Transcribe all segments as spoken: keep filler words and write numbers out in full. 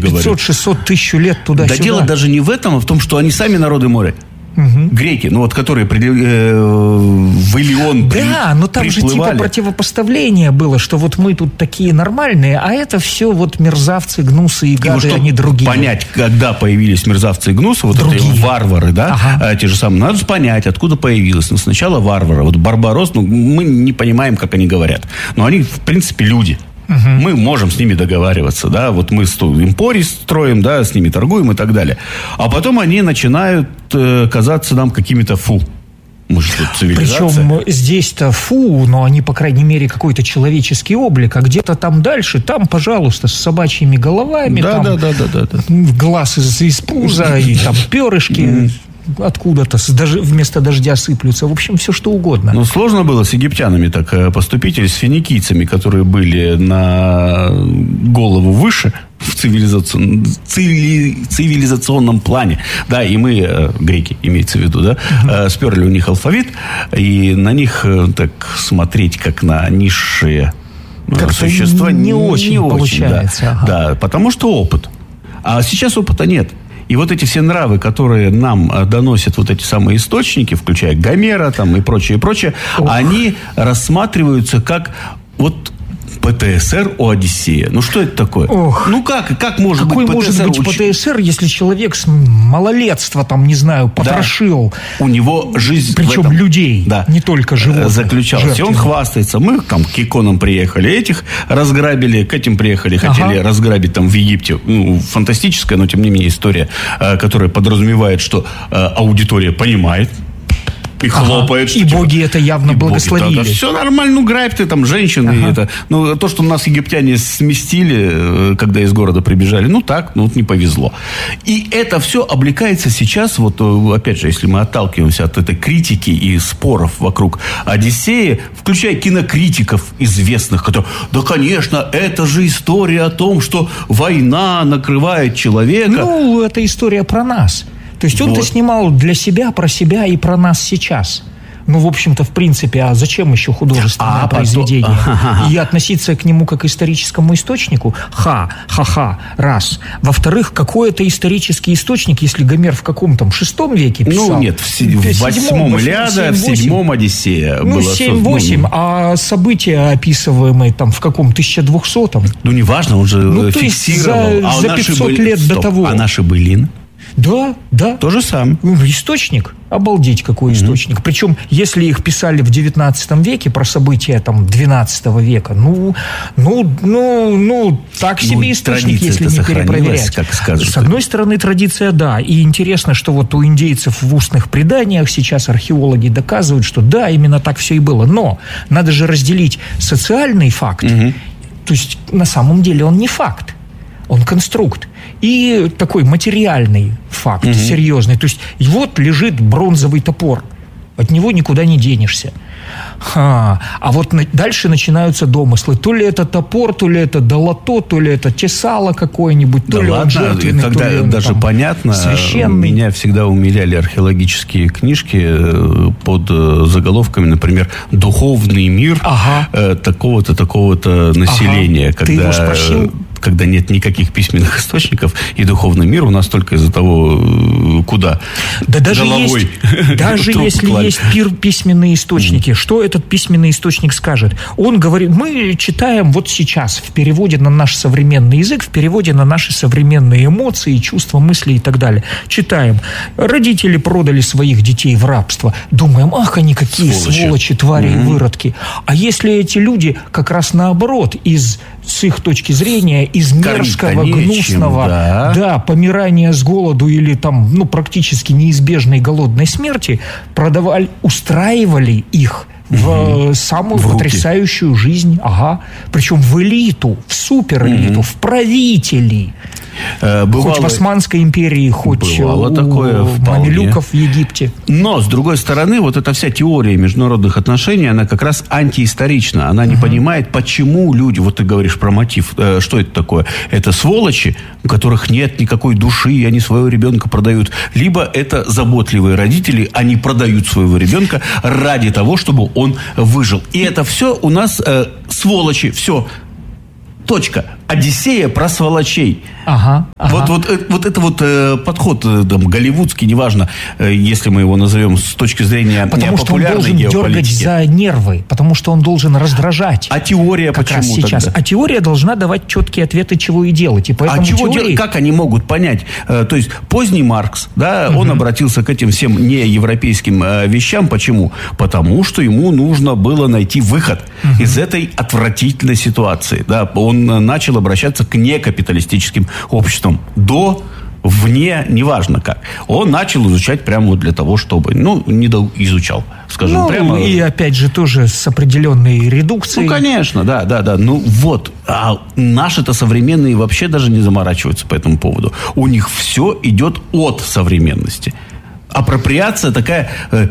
говорю. пятьсот-шестьсот тысяч лет туда-сюда. Да дело даже не в этом, а в том, что они сами народы моря. Угу. Греки, ну вот которые при, э, в Илион при, Да, но там приплывали. же типа противопоставление было, что вот мы тут такие нормальные, а это все вот мерзавцы, гнусы и гады, и вот, они другие. Понять, когда появились мерзавцы и гнусы, вот другие. Эти варвары, да, ага. те же самые, надо понять, откуда появилось. Ну, сначала варвары, вот Барбарос, ну, мы не понимаем, как они говорят, но они, в принципе, люди. Угу. Мы можем с ними договариваться, да, вот мы импорий строим, да, с ними торгуем и так далее. А потом они начинают э, казаться нам какими-то фу. Мы же тут цивилизация. Причем здесь-то фу, но они, по крайней мере, какой-то человеческий облик, а где-то там дальше, там, пожалуйста, с собачьими головами, да, там да, да, да, да, да. глаз из, из пуза, и там перышки откуда-то с дож... вместо дождя сыплются. В общем, все что угодно. Ну, сложно было с египтянами так поступить, или с финикийцами, которые были на голову выше в цивилизацион... цивили... цивилизационном плане. Да, и мы, э, греки, имеется в виду, да, угу. э, сперли у них алфавит, и на них э, так смотреть, как на низшие как-то существа, не, не очень не получается. Очень, да. Ага. Да, потому что опыт. А сейчас опыта нет. И вот эти все нравы, которые нам доносят вот эти самые источники, включая Гомера там, и прочее, и прочее, Ох. они рассматриваются как вот ПТСР у Одиссея. Ну, что это такое? Ох. Ну, как? Как может Какой быть ПТСР? Какой может быть ПТСР, если человек с малолетства, там, не знаю, потрошил? Да. У него жизнь причем в этом, людей, да, не только животных. Заключалась. И он хвастается. Мы там к иконам приехали, этих разграбили, к этим приехали, хотели ага. разграбить там в Египте. Ну, фантастическая, но тем не менее история, которая подразумевает, что аудитория понимает, и хлопает. Ага. И типа, боги это явно и благословили. Боги, да, все нормально, ну, грабь ты там женщины. Ага. Это, ну, то, что нас египтяне сместили, когда из города прибежали, ну, так, ну, вот не повезло. И это все облекается сейчас, вот, опять же, если мы отталкиваемся от этой критики и споров вокруг Одиссея, включая кинокритиков известных, которые, да, конечно, это же история о том, что война накрывает человека. Ну, это история про нас. То есть он-то вот. снимал для себя, про себя и про нас сейчас. Ну, в общем-то, в принципе, а зачем еще художественное а, произведение? Потом... И относиться к нему как к историческому источнику? Ха, ха-ха, раз. Во-вторых, какой это исторический источник, если Гомер в каком там шестом веке писал? Ну, нет, в, в, в восьмом Илиада, в седьмом Одиссея. Ну, семь-восемь, ну, а события, описываемые там в каком тысяча двухсотом? Ну, неважно, он же ну, фиксировал. За, а за пятьсот были... лет Стоп, до того. А наши былины? Да, да. То же самое. Источник? Обалдеть, какой mm-hmm. источник. Причем, если их писали в девятнадцатом веке про события там двенадцатого века, ну, ну, ну, ну, так себе ну, источник, если не перепроверять. Как скажут. С одной стороны, традиция, да. И интересно, что вот у индейцев в устных преданиях сейчас археологи доказывают, что да, именно так все и было. Но надо же разделить социальный факт. Mm-hmm. То есть, на самом деле, он не факт. Он конструкт. И такой материальный факт, угу. серьезный. То есть, вот лежит бронзовый топор. От него никуда не денешься. А, а вот на, дальше начинаются домыслы. То ли это топор, то ли это долото, то ли это тесало какое-нибудь, то да ли ладно, он жертвенный, когда то ли он даже там понятно, священный. Меня всегда умиляли археологические книжки под заголовками, например, «Духовный мир ага. такого-то, такого-то населения». Ага. Когда... Ты его спросил? Когда нет никаких письменных источников, и духовный мир у нас только из-за того, куда да даже головой есть, даже если клали. Есть пир, письменные источники, mm. что этот письменный источник скажет? Он говорит, мы читаем вот сейчас в переводе на наш современный язык, в переводе на наши современные эмоции, чувства, мысли и так далее. Читаем. Родители продали своих детей в рабство. Думаем, ах, они какие сволочи, сволочи твари mm-hmm. и выродки. А если эти люди как раз наоборот, из, с их точки зрения, из мерзкого, гнусного, да. да, помирания с голоду или там, ну, практически неизбежной голодной смерти, продавали, устраивали их в угу. самую в потрясающую жизнь, ага, причем в элиту, в суперэлиту, угу. в правители. Бывало, хоть в Османской империи, хоть у такое мамилюков в Египте. Но, с другой стороны, вот эта вся теория международных отношений, она как раз антиисторична. Она не uh-huh. понимает, почему люди, вот ты говоришь про мотив, э, что это такое? Это сволочи, у которых нет никакой души, и они своего ребенка продают. Либо это заботливые родители, они продают своего ребенка ради того, чтобы он выжил. И это все у нас э, сволочи, все. Точка. Одиссея про сволочей. Ага, ага. Вот, вот, вот это вот э, подход э, там, голливудский, неважно, э, если мы его назовем с точки зрения потому популярной что он должен дергать за нервы, потому что он должен раздражать. А теория как почему раз сейчас. тогда? А теория должна давать четкие ответы, чего и делать. И поэтому а чего теории... делать? Как они могут понять? Э, то есть поздний Маркс, да, угу. он обратился к этим всем неевропейским э, вещам. Почему? Потому что ему нужно было найти выход угу. из этой отвратительной ситуации. Да. Он начал обращаться к некапиталистическим обществам. До, вне, неважно как. Он начал изучать прямо вот для того, чтобы... Ну, не изучал, скажем ну, прямо. И опять же тоже с определенной редукцией. Ну, конечно, да, да, да. Ну, вот. А наши-то современные вообще даже не заморачиваются по этому поводу. У них все идет от современности. Апроприация такая э,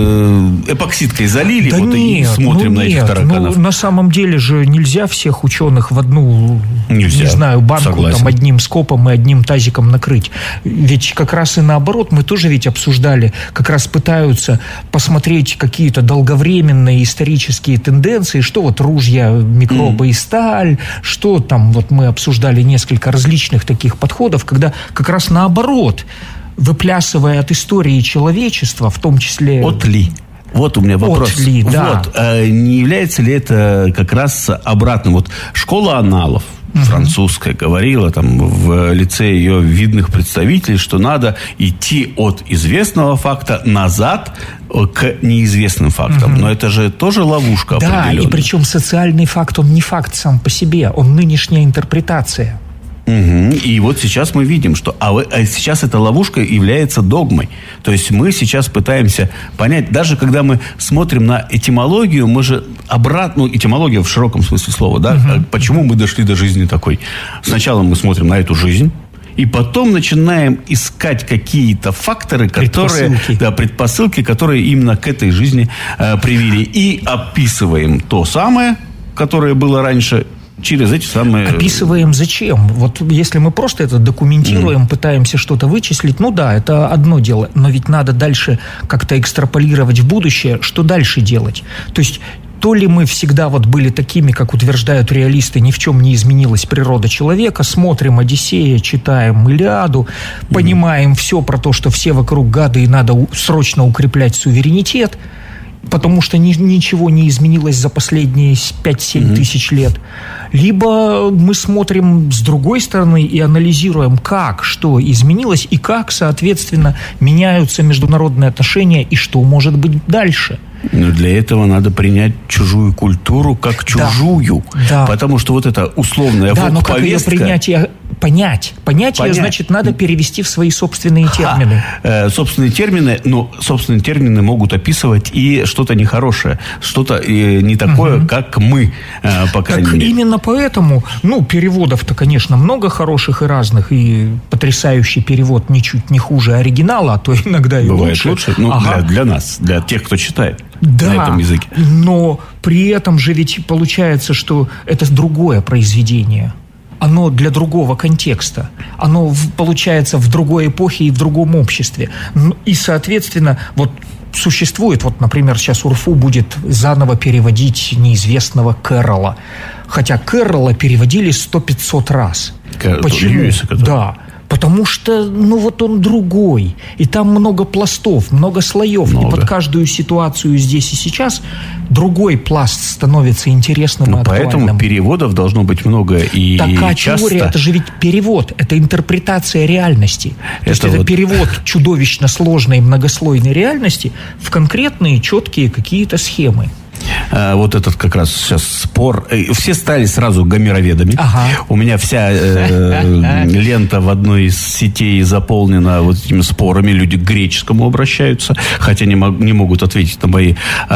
э, эпоксидкой залили, да вот нет, и смотрим ну на этих нет, тараканов. Ну, на самом деле же нельзя всех ученых в одну, нельзя, не знаю, банку согласен. там, одним скопом и одним тазиком накрыть. Ведь как раз и наоборот, мы тоже ведь обсуждали, как раз пытаются посмотреть какие-то долговременные исторические тенденции, что вот ружья, микробы mm. и сталь, что там, вот мы обсуждали несколько различных таких подходов, когда как раз наоборот, выплясывая от истории человечества, в том числе... От ли? Вот у меня вопрос. От ли, да. Вот, а не является ли это как раз обратным? Вот школа аналов uh-huh. французская говорила там в лице ее видных представителей, что надо идти от известного факта назад к неизвестным фактам. Uh-huh. Но это же тоже ловушка определенная. Да, и причем социальный факт, он не факт сам по себе, он нынешняя интерпретация. Угу. И вот сейчас мы видим, что а, а сейчас эта ловушка является догмой. То есть мы сейчас пытаемся понять, даже когда мы смотрим на этимологию, мы же обратно, ну, этимология в широком смысле слова, да, угу. почему мы дошли до жизни такой. Сначала мы смотрим на эту жизнь, и потом начинаем искать какие-то факторы, которые, предпосылки. Да, предпосылки, которые именно к этой жизни э, привели. И описываем то самое, которое было раньше, через эти самые... Описываем зачем? Вот если мы просто это документируем, mm. пытаемся что-то вычислить, ну да, это одно дело. Но ведь надо дальше как-то экстраполировать в будущее, что дальше делать. То есть... То ли мы всегда вот были такими, как утверждают реалисты, ни в чем не изменилась природа человека, смотрим «Одиссея», читаем «Илиаду», mm-hmm. понимаем все про то, что все вокруг гады и надо срочно укреплять суверенитет, потому что ни, ничего не изменилось за последние пять-семь mm-hmm. тысяч лет. Либо мы смотрим с другой стороны и анализируем, как, что изменилось и как, соответственно, меняются международные отношения и что может быть дальше. Но для этого надо принять чужую культуру как чужую. Да. Потому что вот эта условная да, но повестка... как ее принять и понять? Понять, понять. ее, значит, надо перевести в свои собственные термины. Ха. Э, собственные термины, но собственные термины могут описывать и что-то нехорошее, что-то э, не такое, угу. как мы, э, по крайней так мере. Именно поэтому, ну, переводов-то, конечно, много хороших и разных, и потрясающий перевод ничуть не хуже оригинала, а то иногда и бывает лучше. лучше, ну, ага. для, для нас, для тех, кто читает. Да, на этом языке. Но при этом же ведь получается, что это другое произведение. Оно для другого контекста. Оно в, получается в другой эпохе и в другом обществе. И, соответственно, вот существует, вот, например, сейчас УРФУ будет заново переводить неизвестного Кэрролла. Хотя Кэрролла переводили сто-пятьсот раз. Кэр... Почему? Льюиса, который... Да. Потому что, ну, вот он другой. И там много пластов, много слоев. Много. И под каждую ситуацию здесь и сейчас другой пласт становится интересным ну, и актуальным. Поэтому переводов должно быть много и так, а часто. теория, это же ведь перевод, это интерпретация реальности. То это есть вот... это перевод чудовищно сложной многослойной реальности в конкретные четкие какие-то схемы. Вот этот как раз сейчас спор. Все стали сразу гомероведами. Ага. У меня вся э, лента в одной из сетей заполнена вот этими спорами. Люди к греческому обращаются, хотя не, мог, не могут ответить на мои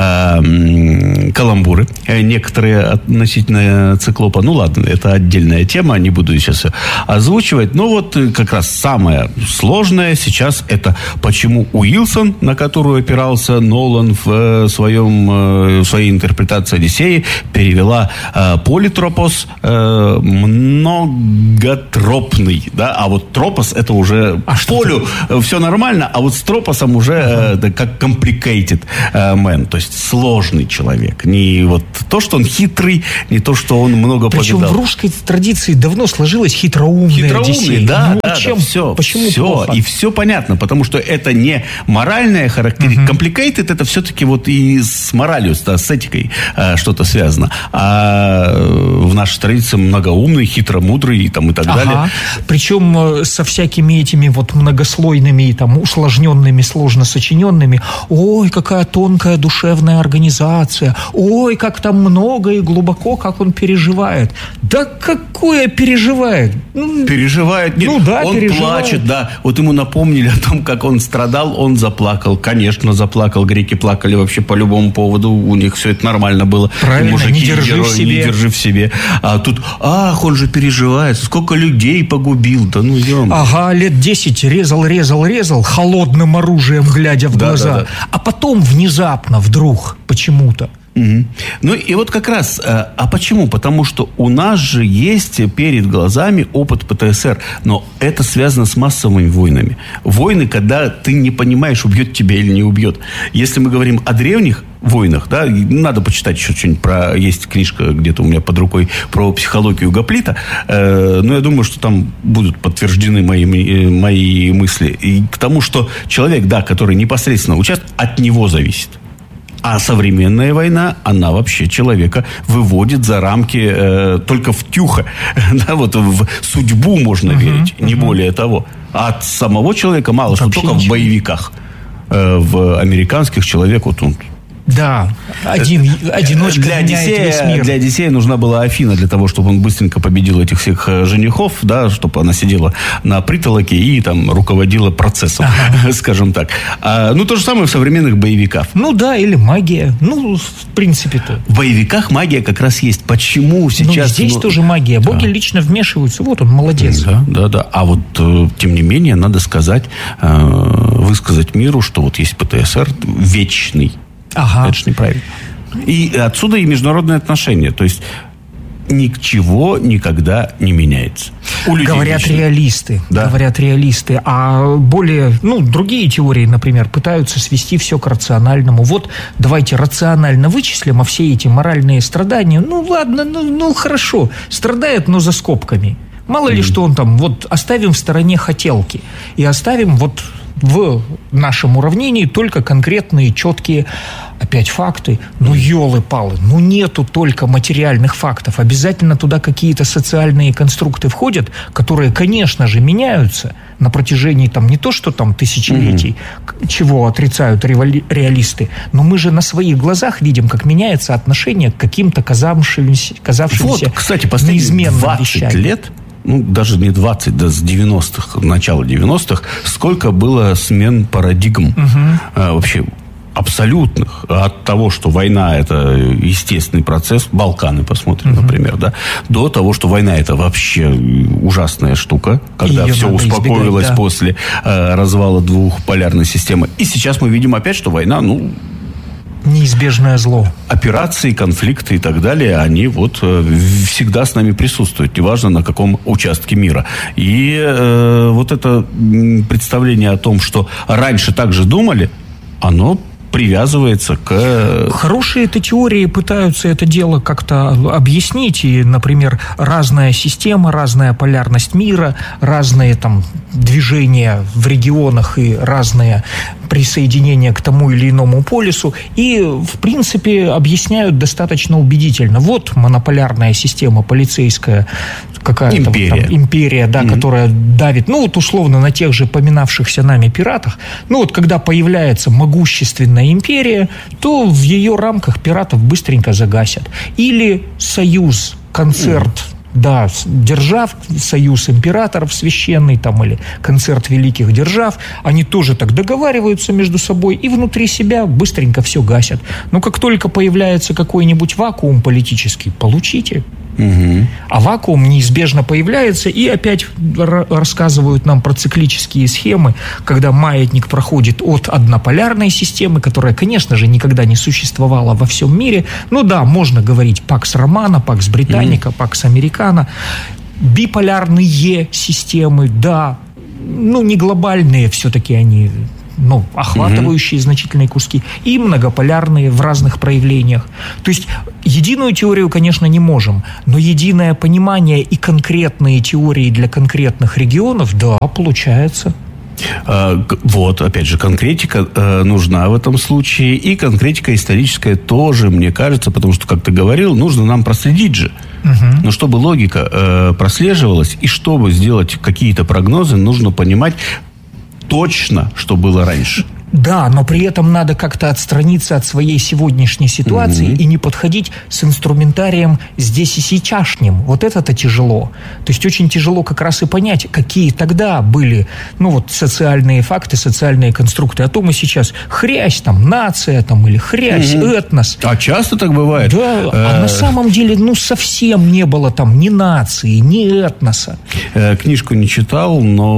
э, каламбуры. Некоторые относительно циклопа. Ну ладно, это отдельная тема, не буду сейчас озвучивать. Но вот как раз самое сложное сейчас это почему Уилсон, на которую опирался Нолан в своем в своей интерпретацию Одиссеи перевела э, политропос, э, многотропный, да, а вот тропос это уже а полю э, все нормально, а вот с тропосом уже э, да, как complicated э, man, то есть сложный человек. Не вот то, что он хитрый, не то, что он много Причем повидал. в русской традиции давно сложилась хитроумная Хитроумный, Одиссея. да, ну, да, чем, да, все, почему все, плохо? И все понятно, потому что это не моральная характеристика. Uh-huh. Complicated это все-таки вот и с моралью, да, с этикой э, что-то связано. А в нашей традиции многоумный, хитромудрый и, там, и так ага. далее. Причем со всякими этими вот многослойными и там усложненными, сложно сочиненными. Ой, какая тонкая душевная организация. Ой, как там много и глубоко, как он переживает. Да какое переживает? Переживает. Нет, ну да, он переживает. плачет, да. Вот ему напомнили о том, как он страдал, он заплакал. Конечно, заплакал. Греки плакали вообще по любому поводу. У них все это нормально было. Правильно, мужики, не держи герои, в себе. Не держи в себе. А тут, ах, он же переживает. Сколько людей погубил. Да ну, ё-моё. Ага, лет десять резал, резал, резал, холодным оружием глядя в да, глаза. Да, да. А потом внезапно, вдруг, почему-то. Угу. Ну и вот как раз, а почему? Потому что у нас же есть перед глазами опыт ПТСР, но это связано с массовыми войнами. Войны, когда ты не понимаешь, убьет тебя или не убьет. Если мы говорим о древних войнах, да, надо почитать еще что-нибудь про, есть книжка где-то у меня под рукой про психологию Гоплита, э, но я думаю, что там будут подтверждены мои, мои мысли. И к тому, что человек, да, который непосредственно участвует, от него зависит. А современная война, она вообще человека выводит за рамки э, только в тюха. Да, вот в судьбу можно uh-huh, верить, uh-huh. не более того. А от самого человека мало, что только ничего. В боевиках. Э, в американских человек вот он... Да, один, одиночка для меняет Одиссея, весь мир. Для Одиссея нужна была Афина для того, чтобы он быстренько победил этих всех женихов, да, чтобы она сидела на притолоке и там руководила процессом, ага. скажем так. А, ну, то же самое в современных боевиках. Ну да, или магия. Ну, в принципе-то. В боевиках магия как раз есть. Почему сейчас... Ну, здесь ну... тоже магия. Боги да. лично вмешиваются. Вот он, молодец. Да, да, да. А вот, тем не менее, надо сказать, высказать миру, что вот есть ПТСР вечный. Ага. Это же неправильно. И отсюда и международные отношения. То есть ничего никогда не меняется. У людей говорят лично. реалисты. Да. Говорят реалисты. А более, ну, другие теории, например, пытаются свести все к рациональному. Вот давайте рационально вычислим, а все эти моральные страдания, ну ладно, ну, ну хорошо, страдает, но за скобками. Мало mm-hmm. ли, что он там, вот оставим в стороне хотелки и оставим вот в нашем уравнении только конкретные, четкие, опять факты. Ну, елы-палы, ну, нету только материальных фактов. Обязательно туда какие-то социальные конструкты входят, которые, конечно же, меняются на протяжении, там, не то, что там тысячелетий, mm-hmm. чего отрицают револи- реалисты, но мы же на своих глазах видим, как меняется отношение к каким-то казавшимся, казавшимся вот, кстати, неизменным двадцать вещам. Лет ну, даже не двадцать, да с девяностых, начала девяностых, сколько было смен парадигм угу. а, вообще абсолютных. От того, что война – это естественный процесс, Балканы посмотрим, угу. например, да, до того, что война – это вообще ужасная штука, когда Ее все успокоилось да. после а, развала двухполярной системы. И сейчас мы видим опять, что война, ну... неизбежное зло. Операции, конфликты и так далее, они вот э, всегда с нами присутствуют, неважно на каком участке мира. И э, вот это представление о том, что раньше так же думали, оно привязывается к... Хорошие это теории пытаются это дело как-то объяснить. И, например, разная система, разная полярность мира, разные там движения в регионах и разные присоединения к тому или иному полюсу. И, в принципе, объясняют достаточно убедительно. Вот монополярная система полицейская, какая-то империя, вот там, империя да, mm-hmm. которая давит, ну, вот условно на тех же поминавшихся нами пиратах. Ну, вот когда появляется могущественная империя, то в ее рамках пиратов быстренько загасят. Или союз, концерт, mm. да, держав, союз императоров священный там, или концерт великих держав, они тоже так договариваются между собой и внутри себя быстренько все гасят. Но как только появляется какой-нибудь вакуум политический, получите. Угу. А вакуум неизбежно появляется, и опять р- рассказывают нам про циклические схемы, когда маятник проходит от однополярной системы, которая, конечно же, никогда не существовала во всем мире. Ну да, можно говорить Пакс Романа, Пакс Британика, угу. Пакс Американо. Биполярные системы, да, ну не глобальные все-таки они... ну, охватывающие угу. значительные куски, и многополярные в разных проявлениях. То есть единую теорию, конечно, не можем, но единое понимание и конкретные теории для конкретных регионов, да, получается. Вот, опять же, конкретика нужна в этом случае, и конкретика историческая тоже, мне кажется, потому что, как ты говорил, нужно нам проследить же. Угу. Но чтобы логика прослеживалась, и чтобы сделать какие-то прогнозы, нужно понимать точно, что было раньше. Да, но при этом надо как-то отстраниться от своей сегодняшней ситуации mm-hmm. и не подходить с инструментарием здесь и сейчасшним. Вот это-то тяжело. То есть очень тяжело как раз и понять, какие тогда были, ну вот, социальные факты, социальные конструкты. А то мы сейчас хрясь там, нация там, или хрясь, mm-hmm. этнос. А часто так бывает? Да, а на самом деле, ну, совсем не было там ни нации, ни этноса. Книжку не читал,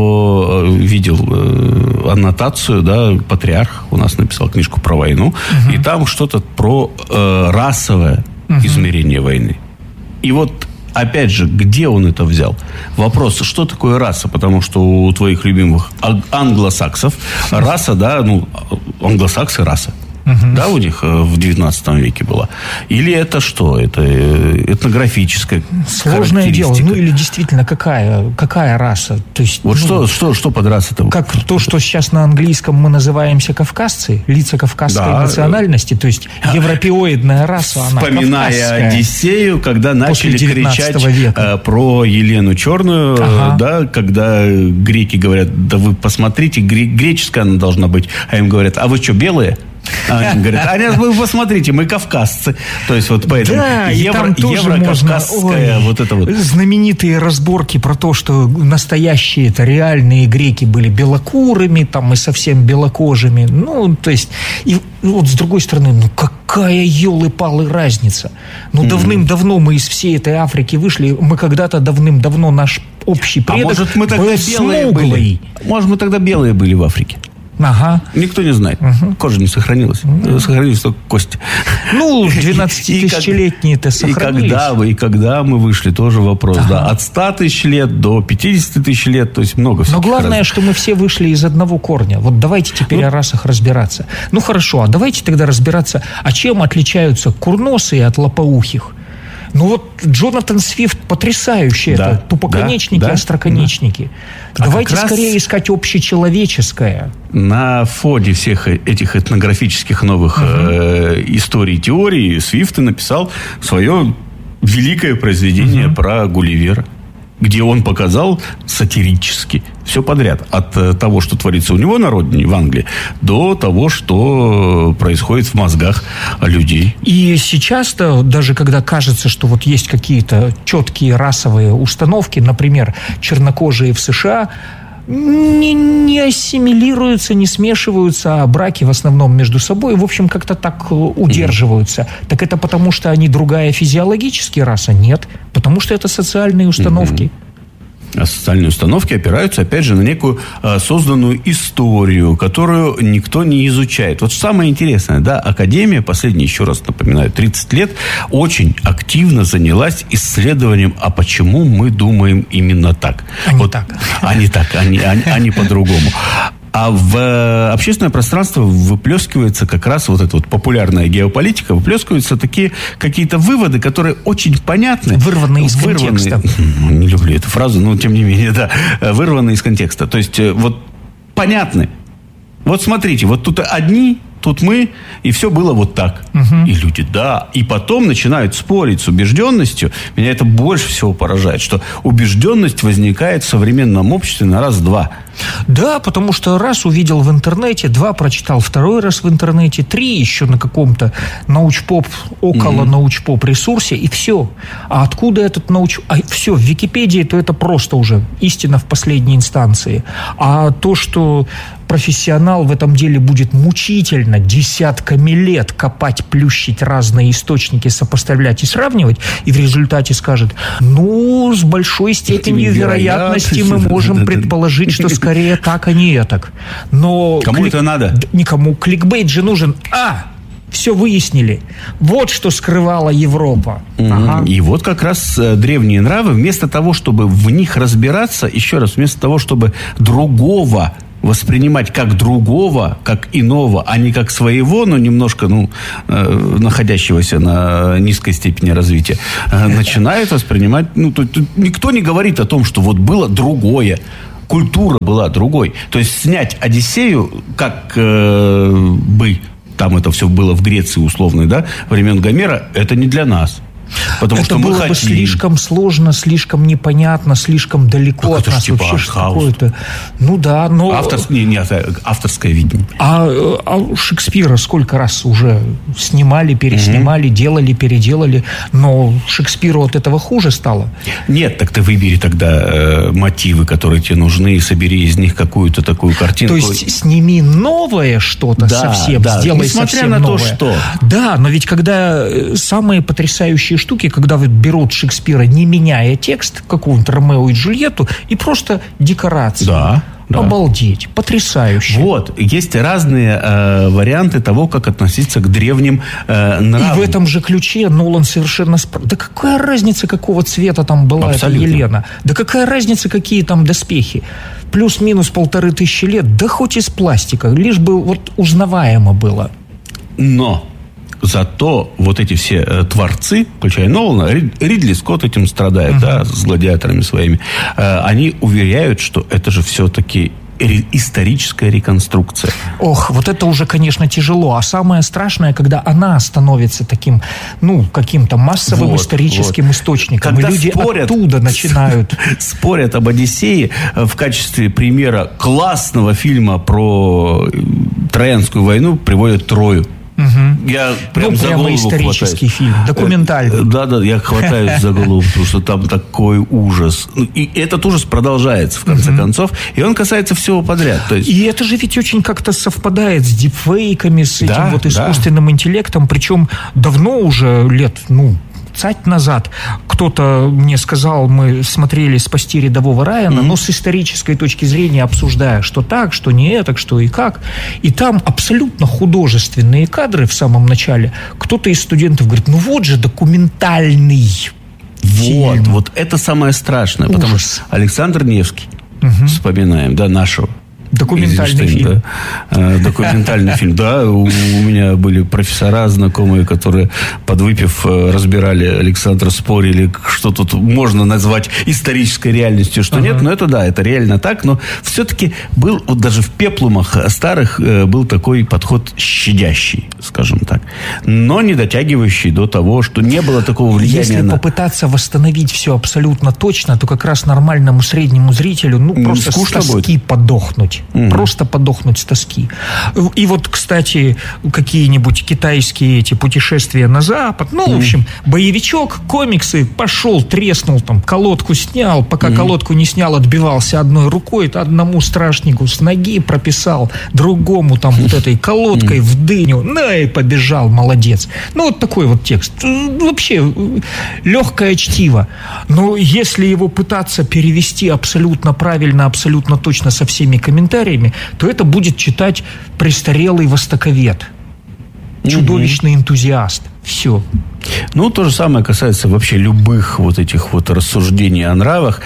но видел аннотацию, да, по Патриарх у нас написал книжку про войну, угу. и там что-то про э, расовое угу. измерение войны. И вот, опять же, где он это взял? Вопрос, что такое раса? Потому что у твоих любимых англосаксов раса, да, ну, англосаксы раса. Uh-huh. Да, у них в девятнадцатом веке была. Или это что? Это этнографическая сложное дело. Ну, или действительно, какая, какая раса? То есть, вот ну, что, что, что под расой-то? Как то, что сейчас на английском мы называемся кавказцы, лица кавказской да. национальности, то есть европеоидная раса, она вспоминая кавказская. Одиссею, когда начали кричать века. Про Елену Черную, ага. да, когда греки говорят, да вы посмотрите, греческая она должна быть, а им говорят, а вы что, белые? А они говорят, а вы посмотрите, мы кавказцы. То есть вот поэтому да, евро, евро-кавказская вот это вот. Знаменитые разборки про то, что настоящие это реальные греки были белокурыми там и совсем белокожими. Ну, то есть, и вот с другой стороны, ну какая елы-палы разница? Ну, mm-hmm. давным-давно мы из всей этой Африки вышли, мы когда-то давным-давно наш общий предок а может, мы тогда был белые были? Может, мы тогда белые были в Африке? Ага. Никто не знает. Угу. Кожа не сохранилась. Угу. Сохранились только кости. Ну, двенадцатитысячелетние-то сохранились. И когда, и когда мы вышли, тоже вопрос. Ага. Да, от ста тысяч лет до пятидесяти тысяч лет, то есть много всего. Но главное, раз... что мы все вышли из одного корня. Вот давайте теперь ну, о расах разбираться. Ну, хорошо, а давайте тогда разбираться, а чем отличаются курносые от лопоухих? Ну вот Джонатан Свифт потрясающий, да, это тупоконечники, да, остроконечники. Да. Давайте а скорее раз... искать общечеловеческое. На фоне всех этих этнографических новых угу. э, историй, теорий, Свифт написал свое великое произведение угу. про Гулливера, где он показал сатирически все подряд. От того, что творится у него на родине, в Англии, до того, что происходит в мозгах людей. И сейчас-то, даже когда кажется, что вот есть какие-то четкие расовые установки, например, чернокожие в США не, не ассимилируются, не смешиваются, а браки в основном между собой, в общем, как-то так удерживаются. Mm-hmm. Так это потому, что они другая физиологически раса? Нет. Потому что это социальные установки. Mm-hmm. А социальные установки опираются, опять же, на некую а, созданную историю, которую никто не изучает. Вот самое интересное, да, Академия, последние, еще раз напоминаю, тридцать лет, очень активно занялась исследованием, а почему мы думаем именно так. А не вот, так. А не так, а не, а, а не по-другому. А в общественное пространство выплескивается как раз вот эта вот популярная геополитика, выплескиваются такие какие-то выводы, которые очень понятны. Вырванные из вырванные, контекста. Не люблю эту фразу, но тем не менее, да. Вырванные из контекста. То есть вот понятны. Вот смотрите, вот тут одни, тут мы, и все было вот так. Угу. И люди, да. И потом начинают спорить с убежденностью. Меня это больше всего поражает, что убежденность возникает в современном обществе на раз-два. Да, потому что раз увидел в интернете, два прочитал второй раз в интернете, три еще на каком-то научпоп, около mm-hmm. научпоп ресурсе, и все. А откуда этот науч... А все, в Википедии, то это просто уже истина в последней инстанции. А то, что профессионал в этом деле будет мучительно реально десятками лет копать, плющить разные источники, сопоставлять и сравнивать, и в результате скажет, ну, с большой степенью вероятности мы можем предположить, что скорее так, а не этак. Но кому клик... это надо? Никому. Кликбейт же нужен. А! Все выяснили. Вот что скрывала Европа. Mm-hmm. Ага. И вот как раз э, древние нравы, вместо того, чтобы в них разбираться, еще раз, вместо того, чтобы другого воспринимать как другого, как иного, а не как своего, но немножко, ну, э, находящегося на низкой степени развития, э, начинает воспринимать... Ну, тут, тут никто не говорит о том, что вот было другое. Культура была другой. То есть снять «Одиссею», как э, бы... Там это все было в Греции условной, да, времен Гомера, это не для нас. Потому это что мы было хотим... бы слишком сложно, слишком непонятно, слишком далеко так от это нас. типа Вообще какое-то. Ну да, но... Авторс... Не, не, авторское видение. А, а Шекспира сколько раз уже снимали, переснимали, угу. делали, переделали, но Шекспиру от этого хуже стало. Нет, так ты выбери тогда э, мотивы, которые тебе нужны, и собери из них какую-то такую картинку. То есть сними новое что-то да, совсем, да. сделай Несмотря совсем на новое. То, что... Да, но ведь когда самые потрясающие штуки, когда вот берут Шекспира, не меняя текст, какую-нибудь Ромео и Джульетту, и просто декорации. Да. Да. Обалдеть, потрясающе. Вот, есть разные э, варианты того, как относиться к древним э, нравам. И в этом же ключе Нолан совершенно... Спр... Да какая разница, какого цвета там была абсолютно. Эта Елена? Да какая разница, какие там доспехи? Плюс-минус полторы тысячи лет, да хоть из пластика, лишь бы вот узнаваемо было. Но... Зато вот эти все э, творцы, включая Нолана, Рид, Ридли Скотт этим страдает, uh-huh. да, с гладиаторами своими, э, они уверяют, что это же все-таки ре- историческая реконструкция. Ох, вот это уже, конечно, тяжело. А самое страшное, когда она становится таким, ну, каким-то массовым вот, историческим вот. источником. Когда и люди спорят, оттуда начинают... Спорят об «Одиссее» в качестве примера классного фильма про Троянскую войну, приводят «Трою». Угу. Я прям ну, за прямо голову исторический хватаюсь. фильм, документальный. Да, да, я хватаюсь за голову, потому что там такой ужас. И этот ужас продолжается, в конце угу. концов, и он касается всего подряд. То есть... И это же ведь очень как-то совпадает с дипфейками, с этим да, вот искусственным да. интеллектом, причем давно уже, лет, ну... цать назад кто-то мне сказал, мы смотрели «Спасти рядового Райана», mm-hmm. но с исторической точки зрения обсуждая, что так, что не так, что и как. И там абсолютно художественные кадры в самом начале. Кто-то из студентов говорит, ну вот же документальный вот, фильм. Вот это самое страшное, Ужас. потому что Александр Невский, mm-hmm. вспоминаем, да, нашего. Документальный фильм. Да. Документальный фильм. Да, у, у меня были профессора знакомые, которые, подвыпив, разбирали Александра, спорили, что тут можно назвать исторической реальностью, что ага. нет. Но это да, это реально так. Но все-таки был, вот даже в пеплумах старых был такой подход щадящий, скажем так. Но не дотягивающий до того, что не было такого влияния. Если на... попытаться восстановить все абсолютно точно, то как раз нормальному среднему зрителю ну просто скучно с тоски будет. подохнуть. Угу. Просто подохнуть с тоски. И вот, кстати, какие-нибудь китайские эти путешествия на Запад, ну, угу. в общем, боевичок, комиксы, пошел, треснул, там, колодку снял, пока угу. колодку не снял, отбивался одной рукой, одному страшнику с ноги прописал, другому там вот этой колодкой угу. в дыню, ну, и побежал, молодец. Ну, вот такой вот текст. Вообще, легкое чтиво. Но если его пытаться перевести абсолютно правильно, абсолютно точно со всеми комментариями, то это будет читать престарелый востоковед, чудовищный угу. энтузиаст. Все. Ну, то же самое касается вообще любых вот этих вот рассуждений о нравах.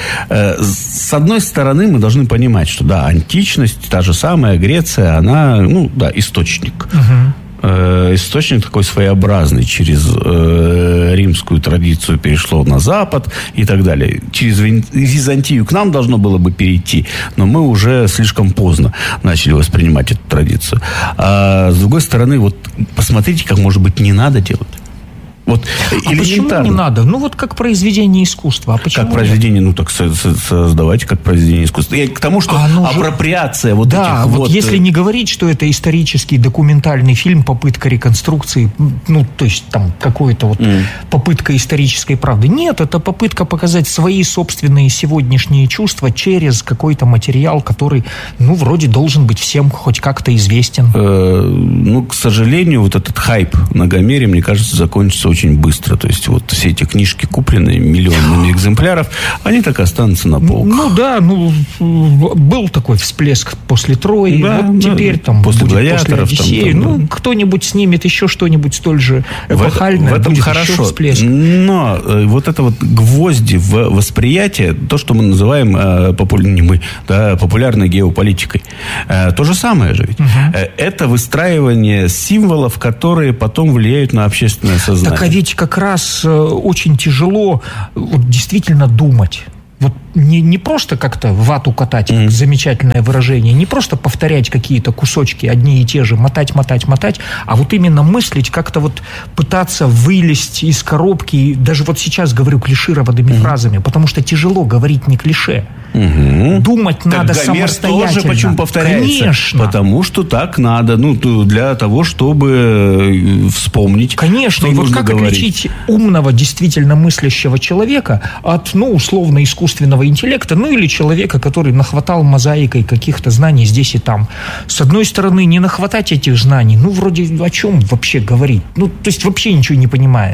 С одной стороны, мы должны понимать, что да, античность, та же самая Греция, она, ну, да, источник. Угу. Источник такой своеобразный, через э, римскую традицию перешло на Запад и так далее. Через Византию к нам должно было бы перейти, но мы уже слишком поздно начали воспринимать эту традицию. А с другой стороны, вот посмотрите, как, может быть, не надо делать. Вот а почему не надо? Ну, вот как произведение искусства. А почему как произведение, нет? Ну, так создавайте как произведение искусства. И к тому, что а, ну, апроприация вот да, этих вот... вот... если не говорить, что это исторический документальный фильм, попытка реконструкции, ну, то есть там какое-то вот mm. попытка исторической правды. Нет, это попытка показать свои собственные сегодняшние чувства через какой-то материал, который, ну, вроде должен быть всем хоть как-то известен. Э, ну, к сожалению, вот этот хайп на Гомере, мне кажется, закончится очень быстро. То есть вот все эти книжки, купленные миллионами экземпляров, они так и останутся на полках. Ну да, ну был такой всплеск после Трои, да, вот да, теперь там после будет Гладиаторов, после Одиссеи. Там, там, ну, да. Кто-нибудь снимет еще что-нибудь столь же эпохальное, в, в этом будет хорошо. еще всплеск. Но э, вот это вот гвозди в восприятие, то, что мы называем э, попу... не мы, да, популярной геополитикой, э, то же самое же ведь. Угу. Э, это выстраивание символов, которые потом влияют на общественное сознание. Так а ведь как раз э, очень тяжело вот, действительно думать. Вот не, не просто как-то вату катать, mm. замечательное выражение, не просто повторять какие-то кусочки, одни и те же, мотать, мотать, мотать, а вот именно мыслить, как-то вот пытаться вылезть из коробки, даже вот сейчас говорю клишированными mm. фразами, потому что тяжело говорить не клише. Mm-hmm. Думать так надо Гомер самостоятельно. Тоже почему повторяется? Конечно. Потому что так надо, ну, для того, чтобы вспомнить. Конечно, и вот как говорить. Отличить умного, действительно мыслящего человека от, ну, условно, искусственного интеллекта, ну, или человека, который нахватал мозаикой каких-то знаний здесь и там. С одной стороны, не нахватать этих знаний, ну, вроде о чем вообще говорить? Ну, то есть вообще ничего не понимает.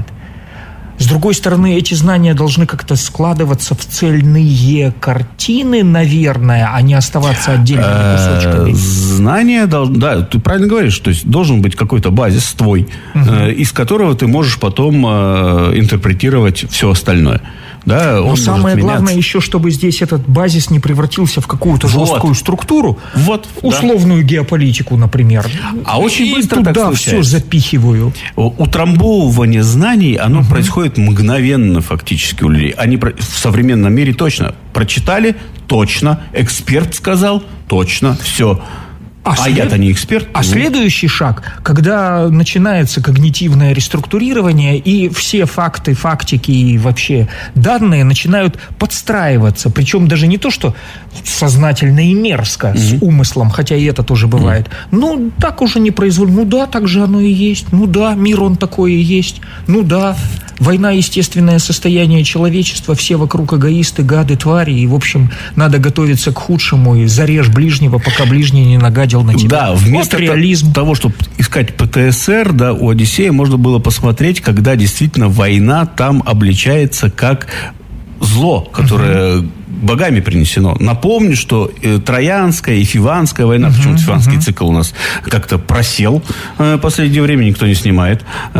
С другой стороны, эти знания должны как-то складываться в цельные картины, наверное, а не оставаться отдельными кусочками. Знания, да, ты правильно говоришь, то есть должен быть какой-то базис твой, угу. из которого ты можешь потом интерпретировать все остальное. Да, но самое главное еще, чтобы здесь этот базис не превратился в какую-то вот. жесткую структуру, вот, условную да. геополитику, например. А очень и быстро туда так все запихиваю. Утрамбовывание знаний, оно угу. происходит мгновенно фактически у людей. Они в современном мире точно прочитали, точно, эксперт сказал, точно, все. А, а след... я-то не эксперт. А ну. следующий шаг, когда начинается когнитивное реструктурирование, и все факты, фактики и вообще данные начинают подстраиваться. Причем даже не то, что сознательно и мерзко, mm-hmm. с умыслом, хотя и это тоже бывает. Mm-hmm. Ну, так уже не произвольно. Ну да, так же оно и есть. Ну да, мир он такой и есть. Ну да, война – естественное состояние человечества. Все вокруг эгоисты, гады, твари. И, в общем, надо готовиться к худшему. И зарежь ближнего, пока ближний не нагадил на тебя. Да, вместо вот того, чтобы искать ПТСР, да, у Одиссея можно было посмотреть, когда действительно война там обличается как зло, которое... Uh-huh. богами принесено. Напомню, что э, Троянская и Фиванская война, uh-huh, почему-то Фиванский uh-huh. цикл у нас как-то просел э, в последнее время, никто не снимает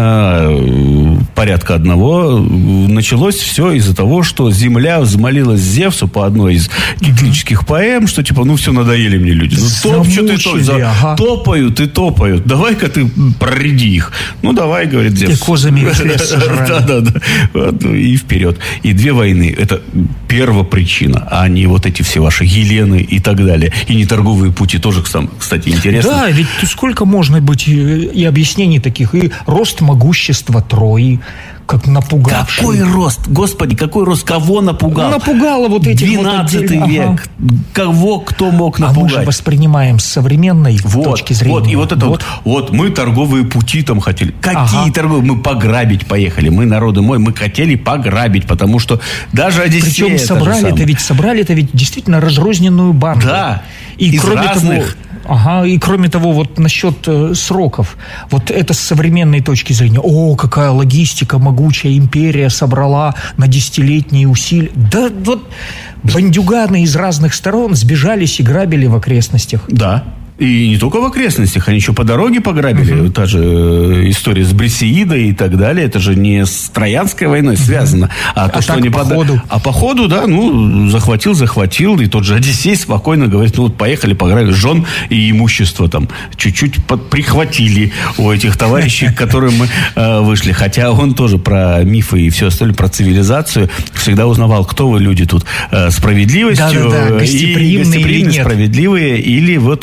э, порядка одного. Началось все из-за того, что земля взмолилась Зевсу по одной из геклических uh-huh. поэм, что типа, ну все, надоели мне люди. Ну топчут и топают, ага. топают и топают. Давай-ка ты проряди их. Ну давай, говорит Зевс. И козами весь лес сожрали. Да-да-да. И вперед. И две войны. Это первопричина, а не вот эти все ваши Елены и так далее. И не торговые пути тоже, кстати, интересно. Да, ведь сколько можно быть и объяснений таких, и рост могущества Трои, как напугавший. Какой рост? Господи, какой рост? Кого напугал? Напугало вот этих двенадцатый вот век. Ага. Кого кто мог напугать? А мы же воспринимаем с современной вот, точки зрения. Вот, и вот это вот. вот, вот мы торговые пути там хотели. Какие ага. торговые? Мы пограбить поехали. Мы, народы мой, мы хотели пограбить, потому что даже Одиссея... Причем собрали-то ведь, собрали-то ведь действительно разрозненную банду. Да. И из кроме разных... того... Ага, и кроме того, вот насчет э, сроков, вот это с современной точки зрения, о, какая логистика, могучая империя собрала на десятилетние усилия. Да вот бандюганы из разных сторон сбежались и грабили в окрестностях. Да. И не только в окрестностях, они еще по дороге пограбили. Uh-huh. Та же история с Брисеидой и так далее. Это же не с Троянской войной связано, uh-huh. а, а то, что они по под... ходу. А по ходу, да, ну, захватил, захватил. И тот же Одиссей спокойно говорит, ну, вот поехали, пограбили. Жен и имущество там чуть-чуть под... прихватили у этих товарищей, к которым мы э, вышли. Хотя он тоже про мифы и все остальное, про цивилизацию всегда узнавал, кто вы, люди тут, э, справедливостью. Да-да-да, гостеприимные, и гостеприимные, справедливые, или вот, вот дикие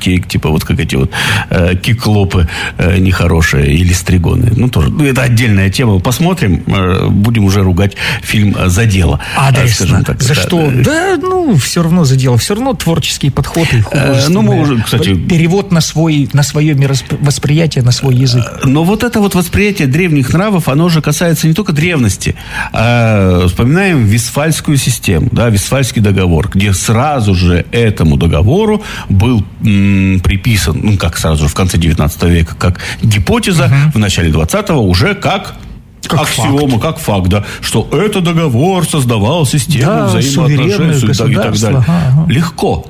детей, типа вот как эти вот э, киклопы э, нехорошие или стригоны. Ну, тоже, ну, это отдельная тема. Посмотрим, э, будем уже ругать фильм «За дело». Адресно. Так, за да, что? Да, да, ну, все равно за дело. Все равно творческий подход и художественное. Ну, мы уже, кстати... Перевод на, свой, на свое восприятие, на свой язык. Но вот это вот восприятие древних нравов, оно же касается не только древности. А, вспоминаем Вестфальскую систему, да, Вестфальский договор, где сразу же этому договору был м, приписан, ну, как сразу же в конце девятнадцатого века, как гипотеза, угу. в начале двадцатого уже как... Как аксиома, факт. Как факт, да, что этот договор создавал систему да, взаимоотношений и так далее. Ага, ага. Легко.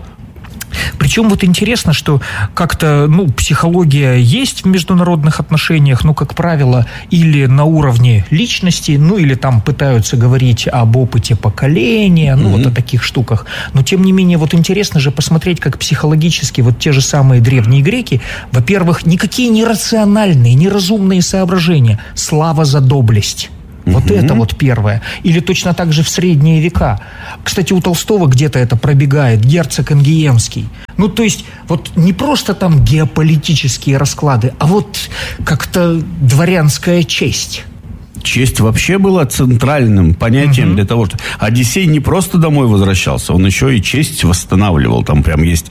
Причем вот интересно, что как-то, ну, психология есть в международных отношениях, ну, как правило, или на уровне личности, ну, или там пытаются говорить об опыте поколения, ну, mm-hmm. вот о таких штуках. Но, тем не менее, вот интересно же посмотреть, как психологически вот те же самые древние греки, во-первых, никакие не рациональные, не разумные соображения. Слава за доблесть. Вот угу. это вот первое. Или точно так же в средние века. Кстати, у Толстого где-то это пробегает, герцог Энгиемский. Ну, то есть, вот не просто там геополитические расклады, а вот как-то дворянская честь. Честь вообще была центральным понятием uh-huh. для того, что Одиссей не просто домой возвращался, он еще и честь восстанавливал. Там прям есть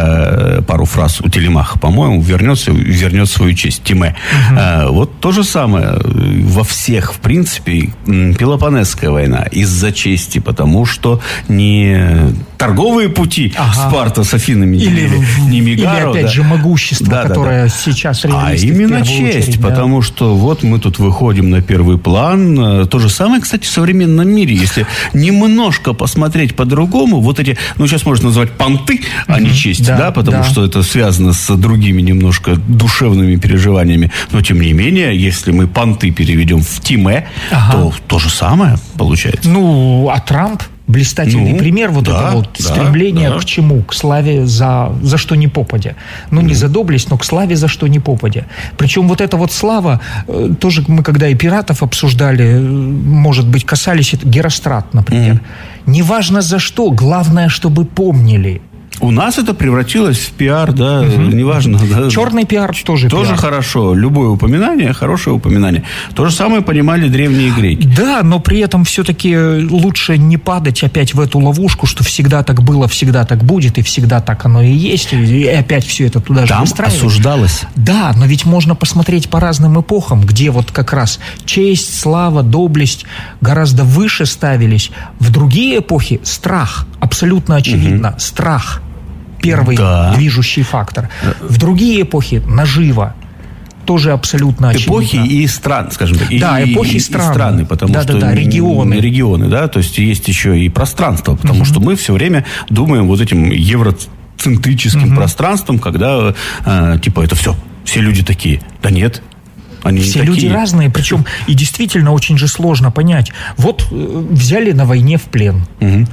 э, пару фраз у Телемаха, по-моему, вернется, вернет свою честь, Тиме. Uh-huh. Э, вот то же самое во всех, в принципе, Пелопоннесская война из-за чести, потому что не торговые пути ага. Спарта с Афинами или, не Мегаро, или опять да. же могущество, да, которое да, да. сейчас а именно честь, очередь, потому да. что вот мы тут выходим на первый план. То же самое, кстати, в современном мире. Если немножко посмотреть по-другому, вот эти, ну, сейчас можно назвать понты, а не честь, да, да потому да. что это связано с другими немножко душевными переживаниями. Но, тем не менее, если мы понты переведем в Тиме, ага. то то же самое получается. Ну, а Трамп? Блистательный ну, пример вот да, это вот да, стремление да. к чему? К славе за, за что ни попадя. Ну, mm. не за доблесть, но к славе за что ни попадя. Причем вот эта вот слава, э, тоже мы когда и пиратов обсуждали, э, может быть, касались это, Герострат, например. Mm. Неважно за что, главное, чтобы помнили. У нас это превратилось в пиар, да, угу. неважно. Да. Черный пиар тоже Тоже пиар. Хорошо. Любое упоминание, хорошее упоминание. То же самое понимали древние греки. Да, но при этом все-таки лучше не падать опять в эту ловушку, что всегда так было, всегда так будет, и всегда так оно и есть, и опять все это туда Там же выстраивать. осуждалось. Да, но ведь можно посмотреть по разным эпохам, где вот как раз честь, слава, доблесть гораздо выше ставились. В другие эпохи страх, абсолютно очевидно, угу. страх. Первый да. движущий фактор. В другие эпохи нажива. Тоже абсолютно очевидно. Эпохи и страны, скажем так. Да, и, эпохи и страны. страны, потому да, что да, да, регионы. Регионы, да, то есть есть еще и пространство, потому угу. что мы все время думаем вот этим евроцентрическим угу. пространством, когда э, типа это все, все люди такие. Да нет. Они все люди такие. Разные, причем и действительно очень же сложно понять. Вот э, взяли на войне в плен. Угу.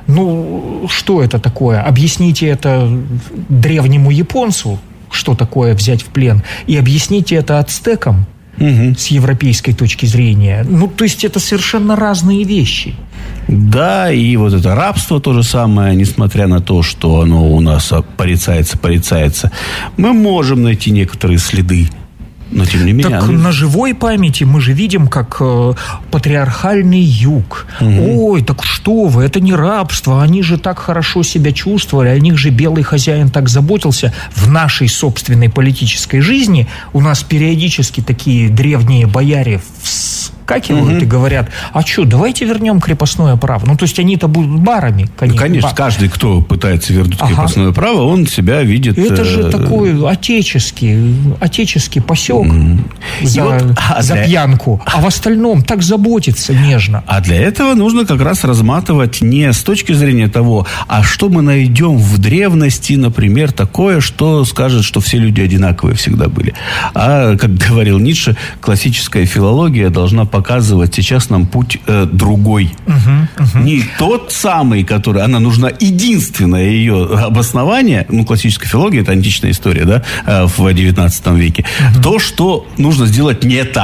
Ну, что это такое? Объясните это древнему японцу, что такое взять в плен, и объясните это ацтекам угу. с европейской точки зрения. Ну, то есть, это совершенно разные вещи. Да, и вот это рабство то же самое, несмотря на то, что оно у нас порицается, порицается, мы можем найти некоторые следы. Но тем не менее. Так оно... на живой памяти мы же видим, как э, патриархальный юг. Угу. Ой, так что вы, это не рабство, они же так хорошо себя чувствовали, о них же белый хозяин так заботился. В нашей собственной политической жизни у нас периодически такие древние бояре вскакивают угу. и говорят, а что, давайте вернем крепостное право. Ну, то есть они-то будут барами, конечно. Ну, конечно, бар. Каждый, кто пытается вернуть ага. крепостное право, он себя видит... Это же такой отеческий, отеческий посек mm. за, вот, а за для... пьянку, а в остальном так заботится нежно. А для этого нужно как раз разматывать не с точки зрения того, а что мы найдем в древности, например, такое, что скажет, что все люди одинаковые всегда были. А, как говорил Ницше, классическая филология должна показывать сейчас нам путь э, другой. Uh-huh, uh-huh. Не тот самый, который... Она нужна единственное ее обоснование. Ну, классическая филология — это античная история, да, в девятнадцатом веке. Uh-huh. То, что нужно сделать не так.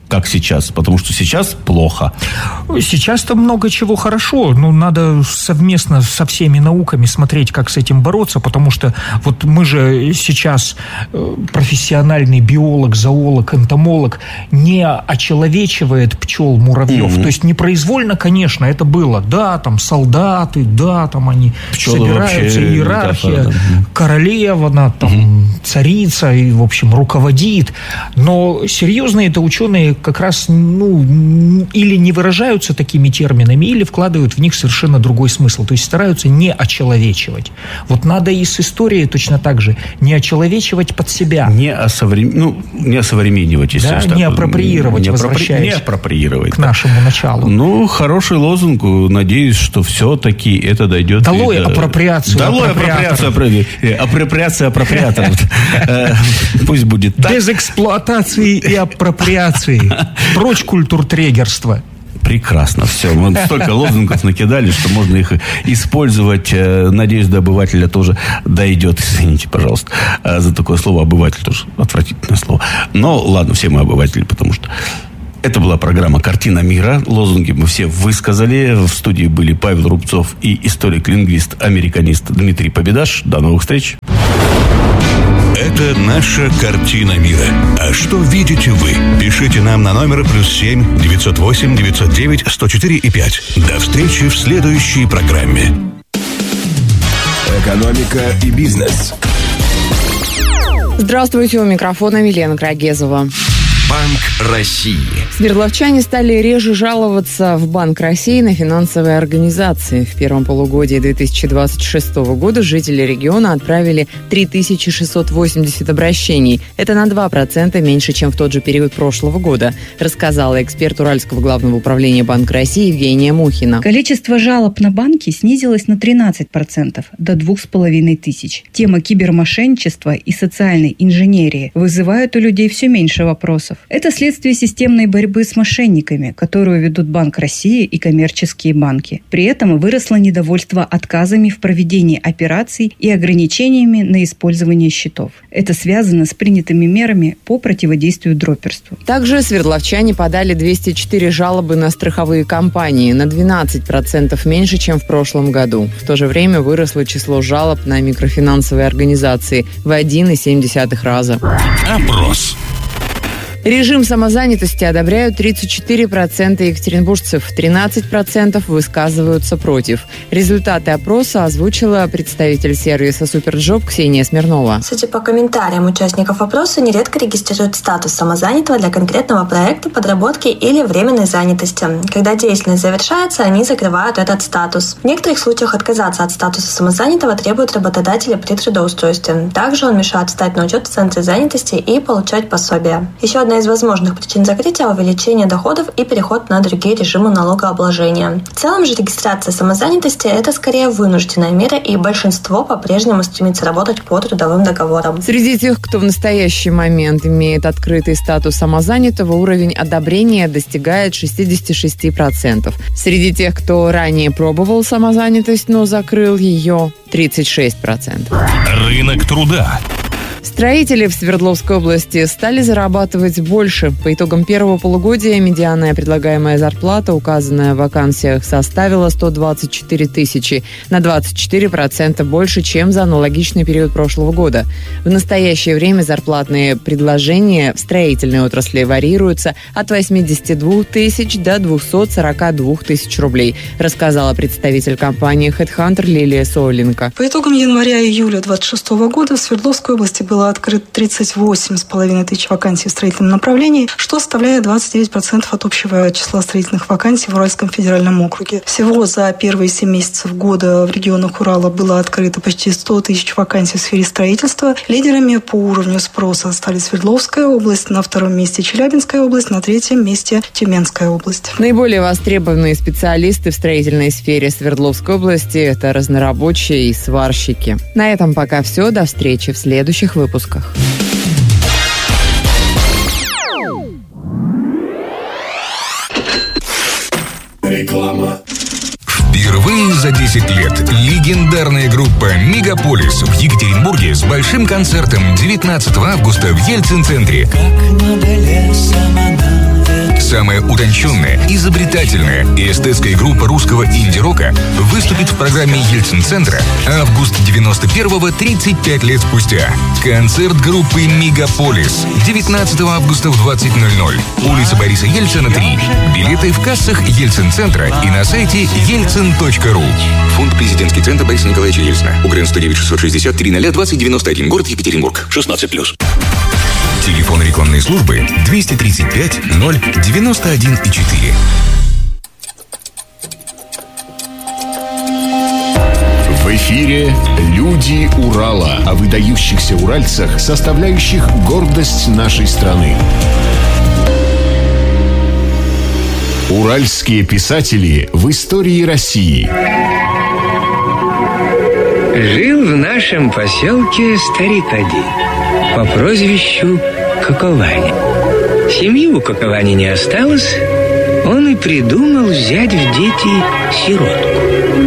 как сейчас, потому что сейчас плохо. Сейчас-то много чего хорошо, но надо совместно со всеми науками смотреть, как с этим бороться, потому что вот мы же сейчас профессиональный биолог, зоолог, энтомолог не очеловечивает пчел, муравьев, mm-hmm. то есть непроизвольно, конечно, это было, да, там солдаты, да, там они Пчелы собираются, вообще, иерархия, да, да. королева, она там mm-hmm. царица и, в общем, руководит, но серьезные это ученые как раз, ну, или не выражаются такими терминами, или вкладывают в них совершенно другой смысл. То есть стараются не очеловечивать. Вот надо и с историей точно так же не очеловечивать под себя. Не, осоврем... ну, не осовременивать, если да, не апроприировать, не возвращаясь не апроприировать, к нашему началу. Ну, хороший лозунг. Надеюсь, что все-таки это дойдет. Долой до... апроприацию. Долой апроприацию. Апроприация апроприаторов. Пусть будет так. Без эксплуатации и апроприации. Прочь культуртрегерства. Прекрасно, все. Мы столько лозунгов накидали, что можно их использовать. Надеюсь, до обывателя тоже дойдет. Извините, пожалуйста, за такое слово. Обыватель тоже отвратительное слово. Но ладно, все мы обыватели, потому что это была программа «Картина мира». Лозунги мы все высказали. В студии были Павел Рубцов и историк-лингвист, американист Дмитрий Победаш. До новых встреч. Это наша картина мира. А что видите вы? Пишите нам на номер плюс семь девятьсот восемь девятьсот девять сто четыре и пять. До встречи в следующей программе. Экономика и бизнес. Здравствуйте, у микрофона Милена Крагезова. Банк России. Свердловчане стали реже жаловаться в Банк России на финансовые организации. В первом полугодии две тысячи двадцать шестого года жители региона отправили три тысячи шестьсот восемьдесят обращений. Это на два процента меньше, чем в тот же период прошлого года, рассказала эксперт Уральского главного управления Банка России Евгения Мухина. Количество жалоб на банки снизилось на тринадцать процентов, до двух с половиной тысяч. Тема кибермошенничества и социальной инженерии вызывает у людей все меньше вопросов. Это следствие системной борьбы с мошенниками, которую ведут Банк России и коммерческие банки. При этом выросло недовольство отказами в проведении операций и ограничениями на использование счетов. Это связано с принятыми мерами по противодействию дроперству. Также свердловчане подали двести четыре жалобы на страховые компании, на двенадцать процентов меньше, чем в прошлом году. В то же время выросло число жалоб на микрофинансовые организации в один целых семь десятых раза. Опрос. Режим самозанятости одобряют тридцать четыре процента екатеринбуржцев, тринадцать процентов высказываются против. Результаты опроса озвучила представитель сервиса «Суперджоп» Ксения Смирнова. Судя по комментариям участников опроса, нередко регистрируют статус самозанятого для конкретного проекта, подработки или временной занятости. Когда деятельность завершается, они закрывают этот статус. В некоторых случаях отказаться от статуса самозанятого требуют работодатели при трудоустройстве. Также он мешает встать на учет в центре занятости и получать пособие. Еще одна Одна из возможных причин закрытия – увеличение доходов и переход на другие режимы налогообложения. В целом же регистрация самозанятости – это скорее вынужденная мера, и большинство по-прежнему стремится работать по трудовым договорам. Среди тех, кто в настоящий момент имеет открытый статус самозанятого, уровень одобрения достигает шестьдесят шесть процентов. Среди тех, кто ранее пробовал самозанятость, но закрыл ее, тридцать шесть процентов. Рынок труда. Строители в Свердловской области стали зарабатывать больше. По итогам первого полугодия медианная предлагаемая зарплата, указанная в вакансиях, составила сто двадцать четыре тысячи, на двадцать четыре процента больше, чем за аналогичный период прошлого года. В настоящее время зарплатные предложения в строительной отрасли варьируются от восьмидесяти двух тысяч до двухсот сорока двух тысяч рублей, рассказала представитель компании HeadHunter Лилия Соуленко. По итогам января-июля две тысячи двадцать шестого года в Свердловской области было открыто тридцать восемь с половиной тысяч вакансий в строительном направлении, что составляет двадцать девять процентов от общего числа строительных вакансий в Уральском федеральном округе. Всего за первые семь месяцев года в регионах Урала было открыто почти сто тысяч вакансий в сфере строительства. Лидерами по уровню спроса стали Свердловская область, на втором месте Челябинская область, на третьем месте Тюменская область. Наиболее востребованные специалисты в строительной сфере Свердловской области – это разнорабочие и сварщики. На этом пока все. До встречи в следующих выпусках. Реклама. Впервые за десять лет легендарная группа «Мегаполис» в Екатеринбурге с большим концертом девятнадцатого августа в Ельцин-центре. Как много леса, Самая утонченная, изобретательная и эстетская группа русского инди-рока выступит в программе Ельцин-центра «Август девяносто первого, тридцать пять лет спустя». Концерт группы «Мегаполис» девятнадцатого августа в двадцать ноль ноль. Улица Бориса Ельцина, три. Билеты в кассах Ельцин-центра и на сайте ельцин точка ру. Фонд «Президентский центр Бориса Николаевича Ельцина». УГРН сто девять шестьсот шестьдесят три ноль двадцать девяносто один. Город Екатеринбург. шестнадцать плюс. Телефон рекламной службы двести тридцать пять ноль девяносто один и четыре. В эфире «Люди Урала» о выдающихся уральцах, составляющих гордость нашей страны. Уральские писатели в истории России. Жил в нашем поселке старик один по прозвищу Кокованя. Семьи у Коковани не осталось, он и придумал взять в дети сиротку.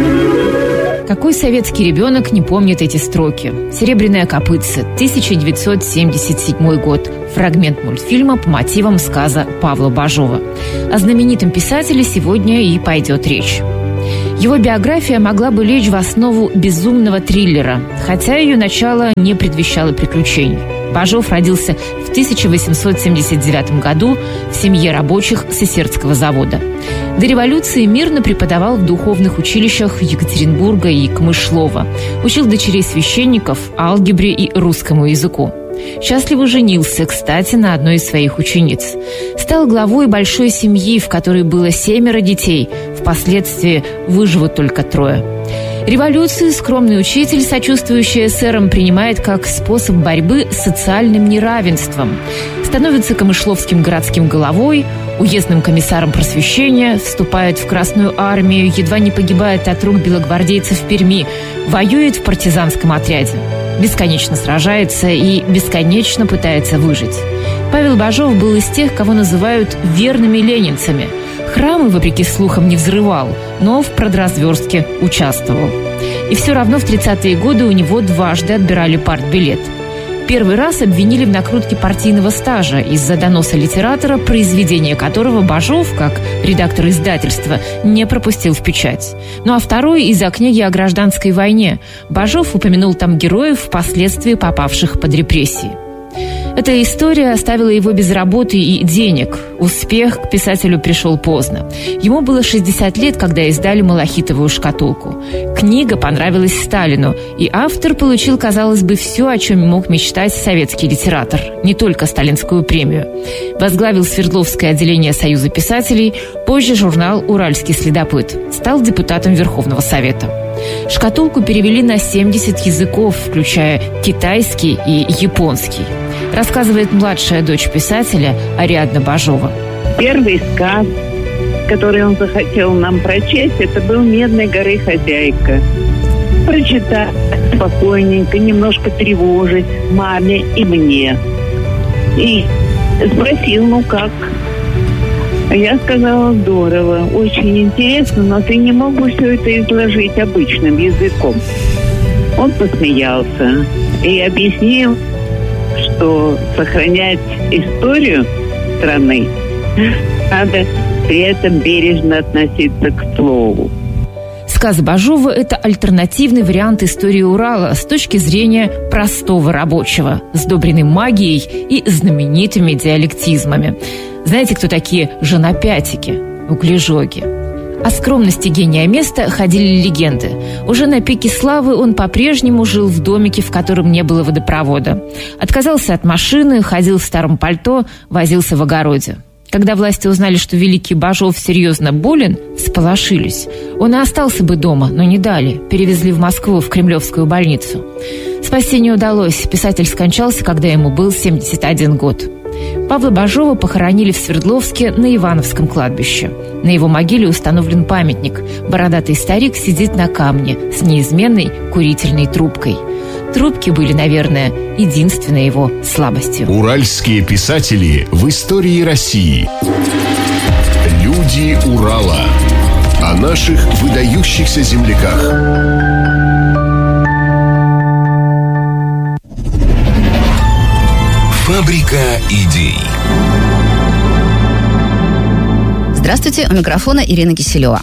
Какой советский ребенок не помнит эти строки? «Серебряное копытце», тысяча девятьсот семьдесят седьмой год. Фрагмент мультфильма по мотивам сказа Павла Бажова. О знаменитом писателе сегодня и пойдет речь. Его биография могла бы лечь в основу безумного триллера, хотя ее начало не предвещало приключений. Бажов родился в тысяча восемьсот семьдесят девятом году в семье рабочих Сысертского завода. До революции мирно преподавал в духовных училищах Екатеринбурга и Камышлова. Учил дочерей священников алгебре и русскому языку. Счастливо женился, кстати, на одной из своих учениц. Стал главой большой семьи, в которой было семеро детей. Впоследствии выживут только трое. Революцию скромный учитель, сочувствующий эсерам, принимает как способ борьбы с социальным неравенством. Становится камышловским городским головой, уездным комиссаром просвещения, вступает в Красную армию, едва не погибает от рук белогвардейцев в Перми, воюет в партизанском отряде. Бесконечно сражается и бесконечно пытается выжить. Павел Бажов был из тех, кого называют верными ленинцами. Храмы, вопреки слухам, не взрывал, но в продразверстке участвовал. И все равно в тридцатые годы у него дважды отбирали партбилет. Первый раз обвинили в накрутке партийного стажа из-за доноса литератора, произведение которого Бажов, как редактор издательства, не пропустил в печать. Ну а второй из-за книги о гражданской войне. Бажов упомянул там героев, впоследствии попавших под репрессии. Эта история оставила его без работы и денег. Успех к писателю пришел поздно. Ему было шестьдесят лет, когда издали «Малахитовую шкатулку». Книга понравилась Сталину, и автор получил, казалось бы, все, о чем мог мечтать советский литератор. Не только сталинскую премию. Возглавил Свердловское отделение Союза писателей, позже журнал «Уральский следопыт». Стал депутатом Верховного Совета. Шкатулку перевели на семьдесят языков, включая китайский и японский. Рассказывает младшая дочь писателя Ариадна Бажова. Первый сказ, который он захотел нам прочесть, это был «Медной горы хозяйка». Прочитать спокойненько, немножко тревожить маме и мне. И спросил, ну как? Я сказала, здорово, очень интересно, но ты не мог бы все это изложить обычным языком. Он посмеялся и объяснил, что сохранять историю страны надо при этом бережно относиться к слову. Сказ Бажова – это альтернативный вариант истории Урала с точки зрения простого рабочего, сдобренный магией и знаменитыми диалектизмами. Знаете, кто такие женопятики, углежоги? О скромности гения места ходили легенды. Уже на пике славы он по-прежнему жил в домике, в котором не было водопровода. Отказался от машины, ходил в старом пальто, возился в огороде. Когда власти узнали, что великий Бажов серьезно болен, всполошились. Он и остался бы дома, но не дали. Перевезли в Москву, в Кремлевскую больницу. Спасти не удалось. Писатель скончался, когда ему был семьдесят один год. Павла Бажова похоронили в Свердловске на Ивановском кладбище. На его могиле установлен памятник. Бородатый старик сидит на камне с неизменной курительной трубкой. Трубки были, наверное, единственной его слабостью. Уральские писатели в истории России. Люди Урала. О наших выдающихся земляках. Фабрика идей. Здравствуйте, у микрофона Ирина Киселева.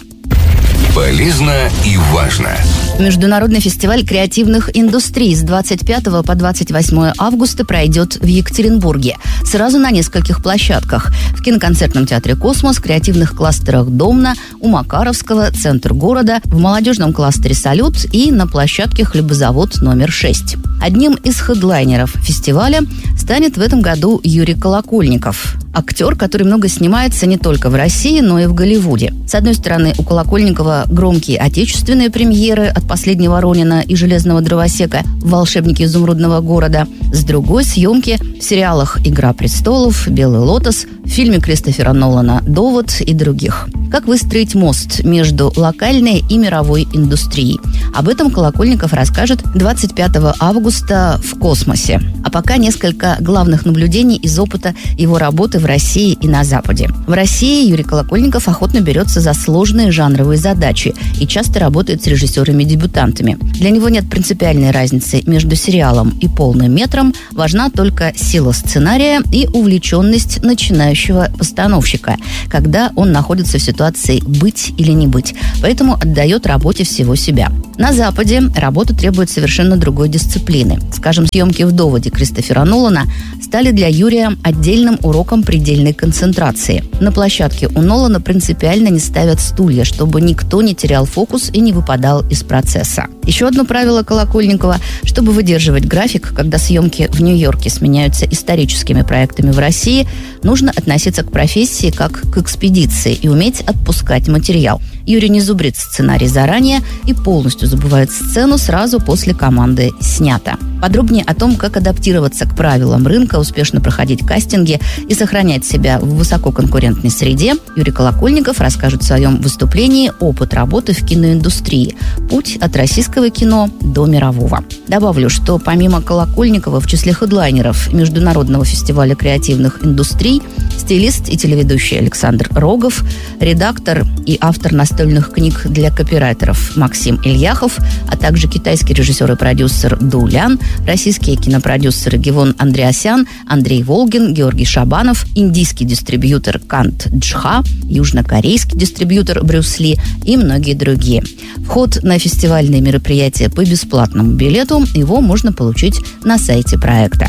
Полезно и важно. Международный фестиваль креативных индустрий с двадцать пятого по двадцать восьмое августа пройдет в Екатеринбурге. Сразу на нескольких площадках. В киноконцертном театре «Космос», креативных кластерах «Домна», у Макаровского, центр города, в молодежном кластере «Салют» и на площадке «Хлебозавод» номер шесть. Одним из хедлайнеров фестиваля станет в этом году Юрий Колокольников. Актер, который много снимается не только в России, но и в Голливуде. С одной стороны, у Колокольникова громкие отечественные премьеры от «Последнего Ронина» и «Железного дровосека» в «Волшебнике изумрудного города». С другой, съемки в сериалах «Игра престолов», «Белый лотос», в фильме Кристофера Нолана «Довод» и других. Как выстроить мост между локальной и мировой индустрией? Об этом Колокольников расскажет двадцать пятого августа в «Космосе». А пока несколько главных наблюдений из опыта его работы в России и на Западе. В России Юрий Колокольников охотно берется за сложные жанровые задачи и часто работает с режиссерами-дебютантами. Для него нет принципиальной разницы между сериалом и полным метром, важна только сила сценария и увлеченность начинающего постановщика, когда он находится в ситуации быть или не быть, поэтому отдает работе всего себя. На Западе работа требует совершенно другой дисциплины. Скажем, съемки в «Доводе» Кристофера Нолана стали для Юрия отдельным уроком предельной концентрации. На площадке у Нолана принципиально не ставят стулья, чтобы никто не терял фокус и не выпадал из процесса. Еще одно правило Колокольникова – чтобы выдерживать график, когда съемки в Нью-Йорке сменяются историческими проектами в России, нужно относиться к профессии как к экспедиции и уметь отпускать материал. Юрий не зубрит сценарий заранее и полностью забывает сцену сразу после команды «снято». Подробнее о том, как адаптироваться к правилам рынка, успешно проходить кастинги и сохранять себя в высококонкурентной среде, Юрий Колокольников расскажет в своем выступлении «Опыт работы в киноиндустрии. Путь от российского кино до мирового». Добавлю, что помимо Колокольникова в числе хедлайнеров Международного фестиваля креативных индустрий стилист и телеведущий Александр Рогов, редактор и автор настольных книг для копирайтеров Максим Ильяхов, а также китайский режиссер и продюсер Ду Лян, российские кинопродюсеры Гивон Андреасян, Андрей Волгин, Георгий Шабанов, индийский дистрибьютор Кант Джха, южнокорейский дистрибьютор Брюс Ли и многие другие. Вход на фестивальные мероприятия по бесплатному билету, его можно получить на сайте проекта.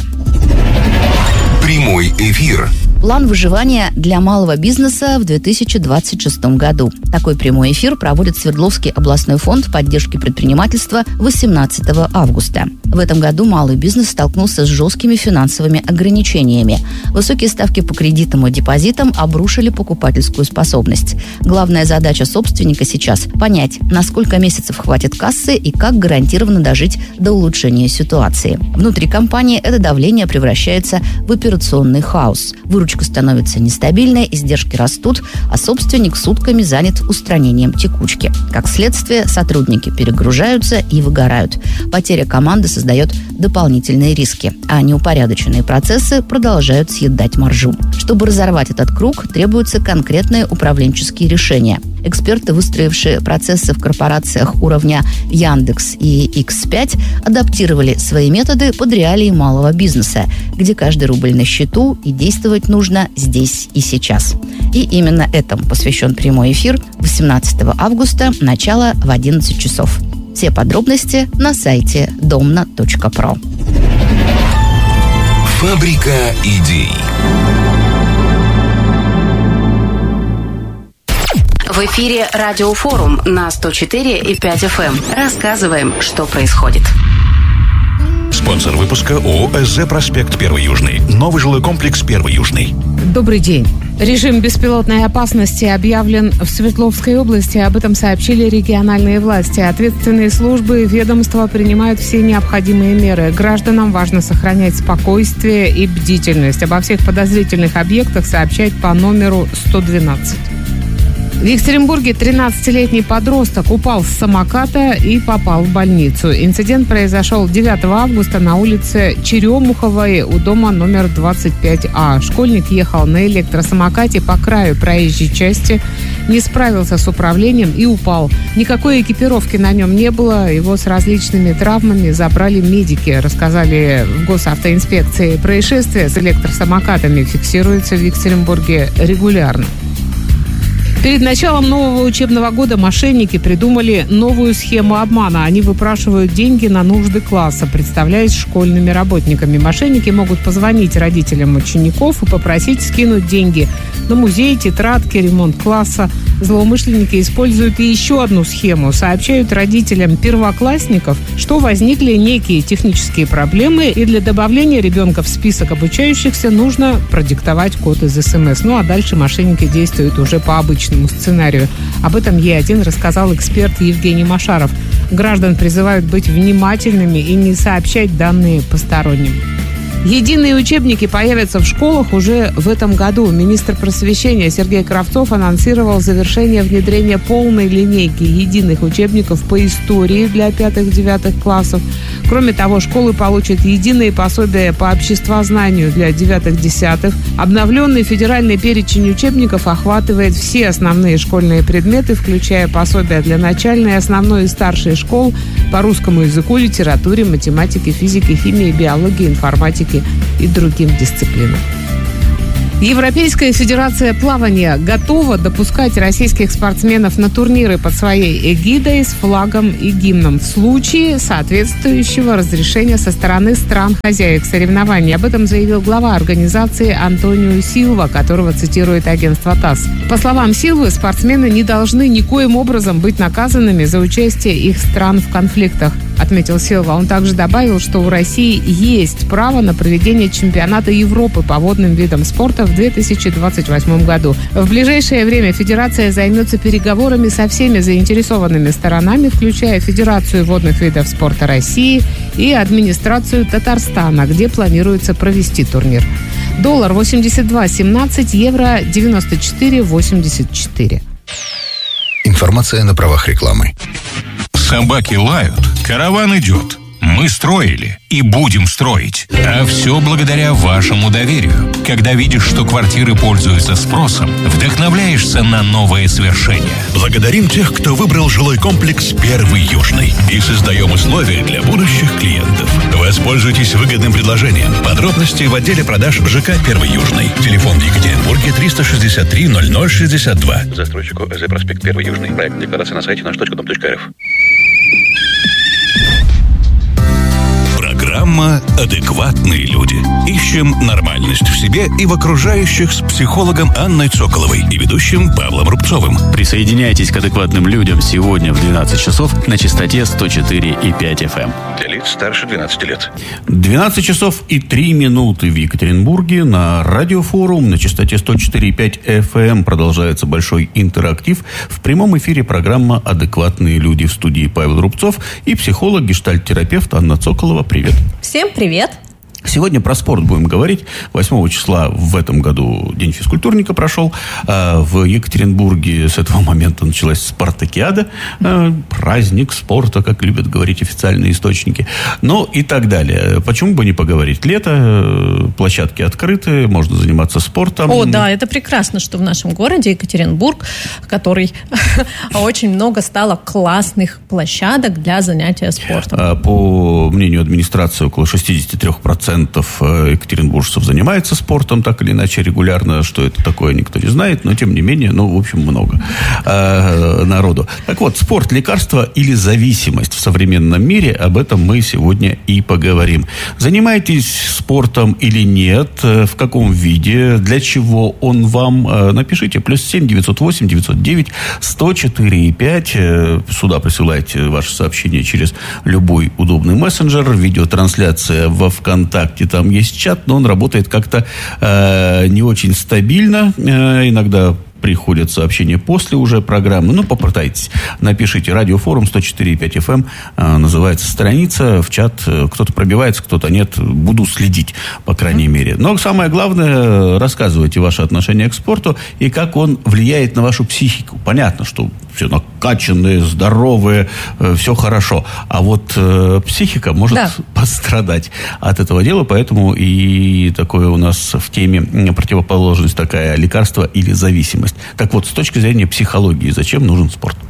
Прямой эфир. План выживания для малого бизнеса в две тысячи двадцать шестом году. Такой прямой эфир проводит Свердловский областной фонд поддержки предпринимательства восемнадцатого августа. В этом году малый бизнес столкнулся с жесткими финансовыми ограничениями. Высокие ставки по кредитам и депозитам обрушили покупательскую способность. Главная задача собственника сейчас – понять, на сколько месяцев хватит кассы и как гарантированно дожить до улучшения ситуации. Внутри компании это давление превращается в операционный хаос. Выручка становится нестабильной, издержки растут, а собственник сутками занят устранением текучки. Как следствие, сотрудники перегружаются и выгорают. Потеря команды создает дополнительные риски, а неупорядоченные процессы продолжают съедать маржу. Чтобы разорвать этот круг, требуются конкретные управленческие решения. Эксперты, выстроившие процессы в корпорациях уровня Яндекс и икс пять, адаптировали свои методы под реалии малого бизнеса, где каждый рубль на счету и действовать нужно здесь и сейчас. И именно этому посвящен прямой эфир восемнадцатого августа, начало в одиннадцать часов. Все подробности на сайте домна точка про. Фабрика идей. В эфире Радиофорум на сто четыре и пять эф эм. Рассказываем, что происходит. Спонсор выпуска ООО «СЗ Проспект Первый Южный». Новый жилой комплекс Первый Южный. Добрый день. Режим беспилотной опасности объявлен в Свердловской области. Об этом сообщили региональные власти. Ответственные службы и ведомства принимают все необходимые меры. Гражданам важно сохранять спокойствие и бдительность. Обо всех подозрительных объектах сообщать по номеру сто двенадцать. В Екатеринбурге тринадцатилетний подросток упал с самоката и попал в больницу. Инцидент произошел девятого августа на улице Черемуховой у дома номер двадцать пять А. Школьник ехал на электросамокате по краю проезжей части, не справился с управлением и упал. Никакой экипировки на нем не было. Его с различными травмами забрали медики, рассказали в госавтоинспекции. Происшествия с электросамокатами фиксируются в Екатеринбурге регулярно. Перед началом нового учебного года мошенники придумали новую схему обмана. Они выпрашивают деньги на нужды класса, представляясь школьными работниками. Мошенники могут позвонить родителям учеников и попросить скинуть деньги на музей, тетрадки, ремонт класса. Злоумышленники используют и еще одну схему. Сообщают родителям первоклассников, что возникли некие технические проблемы, и для добавления ребенка в список обучающихся нужно продиктовать код из СМС. Ну а дальше мошенники действуют уже по обычному сценарию. Об этом Е один рассказал эксперт Евгений Машаров. Граждан призывают быть внимательными и не сообщать данные посторонним. Единые учебники появятся в школах уже в этом году. Министр просвещения Сергей Кравцов анонсировал завершение внедрения полной линейки единых учебников по истории для пятых-девятых классов. Кроме того, школы получат единые пособия по обществознанию для девятых-десятых. Обновленный федеральный перечень учебников охватывает все основные школьные предметы, включая пособия для начальной, основной и старшей школ по русскому языку, литературе, математике, физике, химии, биологии, информатике и другим дисциплинам. Европейская федерация плавания готова допускать российских спортсменов на турниры под своей эгидой с флагом и гимном в случае соответствующего разрешения со стороны стран-хозяек соревнований. Об этом заявил глава организации Антонио Силва, которого цитирует агентство ТАСС. По словам Силвы, спортсмены не должны никоим образом быть наказанными за участие их стран в конфликтах, отметил Силва. Он также добавил, что у России есть право на проведение чемпионата Европы по водным видам спорта в две тысячи двадцать восьмом году. В ближайшее время Федерация займется переговорами со всеми заинтересованными сторонами, включая Федерацию водных видов спорта России и администрацию Татарстана, где планируется провести турнир. Доллар восемьдесят два семнадцать, евро девяносто четыре восемьдесят четыре. Информация на правах рекламы. Собаки лают, караван идет. Мы строили и будем строить. А все благодаря вашему доверию. Когда видишь, что квартиры пользуются спросом, вдохновляешься на новые свершения. Благодарим тех, кто выбрал жилой комплекс «Первый Южный». И создаем условия для будущих клиентов. Воспользуйтесь выгодным предложением. Подробности в отделе продаж ЖК «Первый Южный». Телефон в Екатеринбурге триста шестьдесят три ноль ноль шестьдесят два. Застройщику ЭЗ «Проспект Первый Южный». Проект декларации на сайте наш точка дом точка эр эф. Программа «Адекватные люди». Ищем нормальность в себе и в окружающих с психологом Анной Цоколовой и ведущим Павлом Рубцовым. Присоединяйтесь к адекватным людям сегодня в двенадцать часов на частоте сто четыре и пять эф эм. Для лиц старше двенадцати лет. двенадцать часов и три минуты в Екатеринбурге на радиофорум на частоте сто четыре и пять эф эм продолжается большой интерактив. В прямом эфире программа «Адекватные люди», в студии Павел Рубцов и психолог, гештальт-терапевт Анна Цоколова. Привет. Всем привет. Сегодня про спорт будем говорить. восьмого числа в этом году День физкультурника прошел. В Екатеринбурге с этого момента началась спартакиада. Праздник спорта, как любят говорить официальные источники. Ну и так далее. Почему бы не поговорить? Лето, площадки открыты, можно заниматься спортом. О, да, это прекрасно, что в нашем городе Екатеринбург, который очень много стало классных площадок для занятия спортом. По мнению администрации, около шестьдесят три процента екатеринбуржцев занимается спортом, так или иначе, регулярно. Что это такое, никто не знает, но, тем не менее, ну, в общем, много э, народу. Так вот, спорт, лекарство или зависимость в современном мире, об этом мы сегодня и поговорим. Занимаетесь спортом или нет? В каком виде? Для чего он вам? Напишите. Плюс семь девятьсот восемь девятьсот девять сто четыре и пять. Сюда присылайте ваше сообщение через любой удобный мессенджер. Видеотрансляция во ВКонтакте. Там есть чат, но он работает как-то э, не очень стабильно. Э, иногда приходят сообщения после уже программы. Ну, попытайтесь. Напишите. Радиофорум сто четыре и пять эф эм э, называется страница. В чат кто-то пробивается, кто-то нет. Буду следить, по крайней мере. Но самое главное, рассказывайте ваше отношение к спорту и как он влияет на вашу психику. Понятно, что все накачанные, здоровые, э, все хорошо. А вот э, психика может да. пострадать от этого дела. Поэтому и такое у нас в теме противоположность такая: лекарство или зависимость. Так вот, с точки зрения психологии, зачем нужен спорт?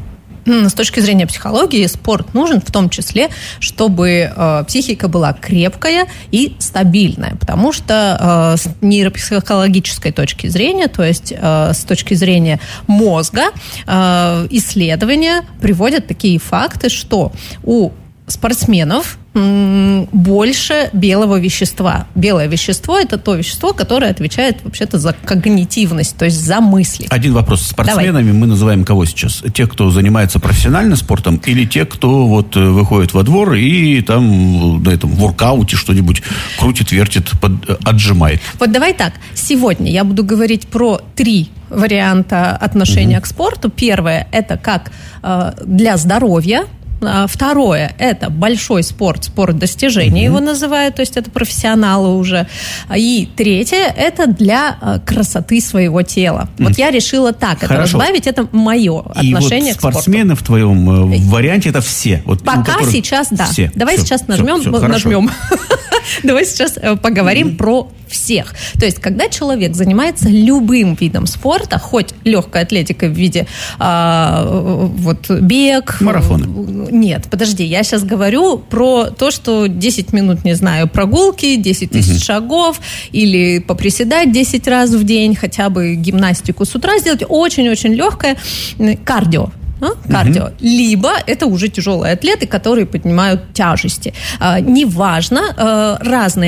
с точки зрения психологии спорт нужен в том числе, чтобы э, психика была крепкая и стабильная, потому что э, с нейропсихологической точки зрения, то есть э, с точки зрения мозга, э, исследования приводят такие факты, что у спортсменов больше белого вещества. Белое вещество – это то вещество, которое отвечает вообще-то за когнитивность, то есть за мысли. Один вопрос. Спортсменами Давай. мы называем кого сейчас? Те, кто занимается профессионально спортом, или те, кто вот выходит во двор и там на этом воркауте что-нибудь крутит, вертит, под, отжимает? Вот давай так. Сегодня я буду говорить про три варианта отношения угу. к спорту. Первое – это как э, для здоровья. Второе – это большой спорт, спорт достижения mm-hmm. его называют, то есть это профессионалы уже. И третье – это для красоты своего тела. Mm-hmm. Вот я решила так Хорошо. это разбавить, это мое отношение вот к спорту. Спортсмены в твоем варианте – это все? Вот, Пока которых... сейчас, да. Все. Давай все, сейчас нажмем. Все, все, нажмем. Давай сейчас поговорим mm-hmm. про всех. То есть, когда человек занимается любым видом спорта, хоть легкой атлетикой в виде а, вот, бег... Марафоны. Нет, подожди, я сейчас говорю про то, что десять минут, не знаю, прогулки, десять тысяч uh-huh. шагов, или поприседать десять раз в день, хотя бы гимнастику с утра сделать, очень-очень легкое кардио. Кардио. Uh-huh. Либо это уже тяжелые атлеты, которые поднимают тяжести. А, неважно, а, разные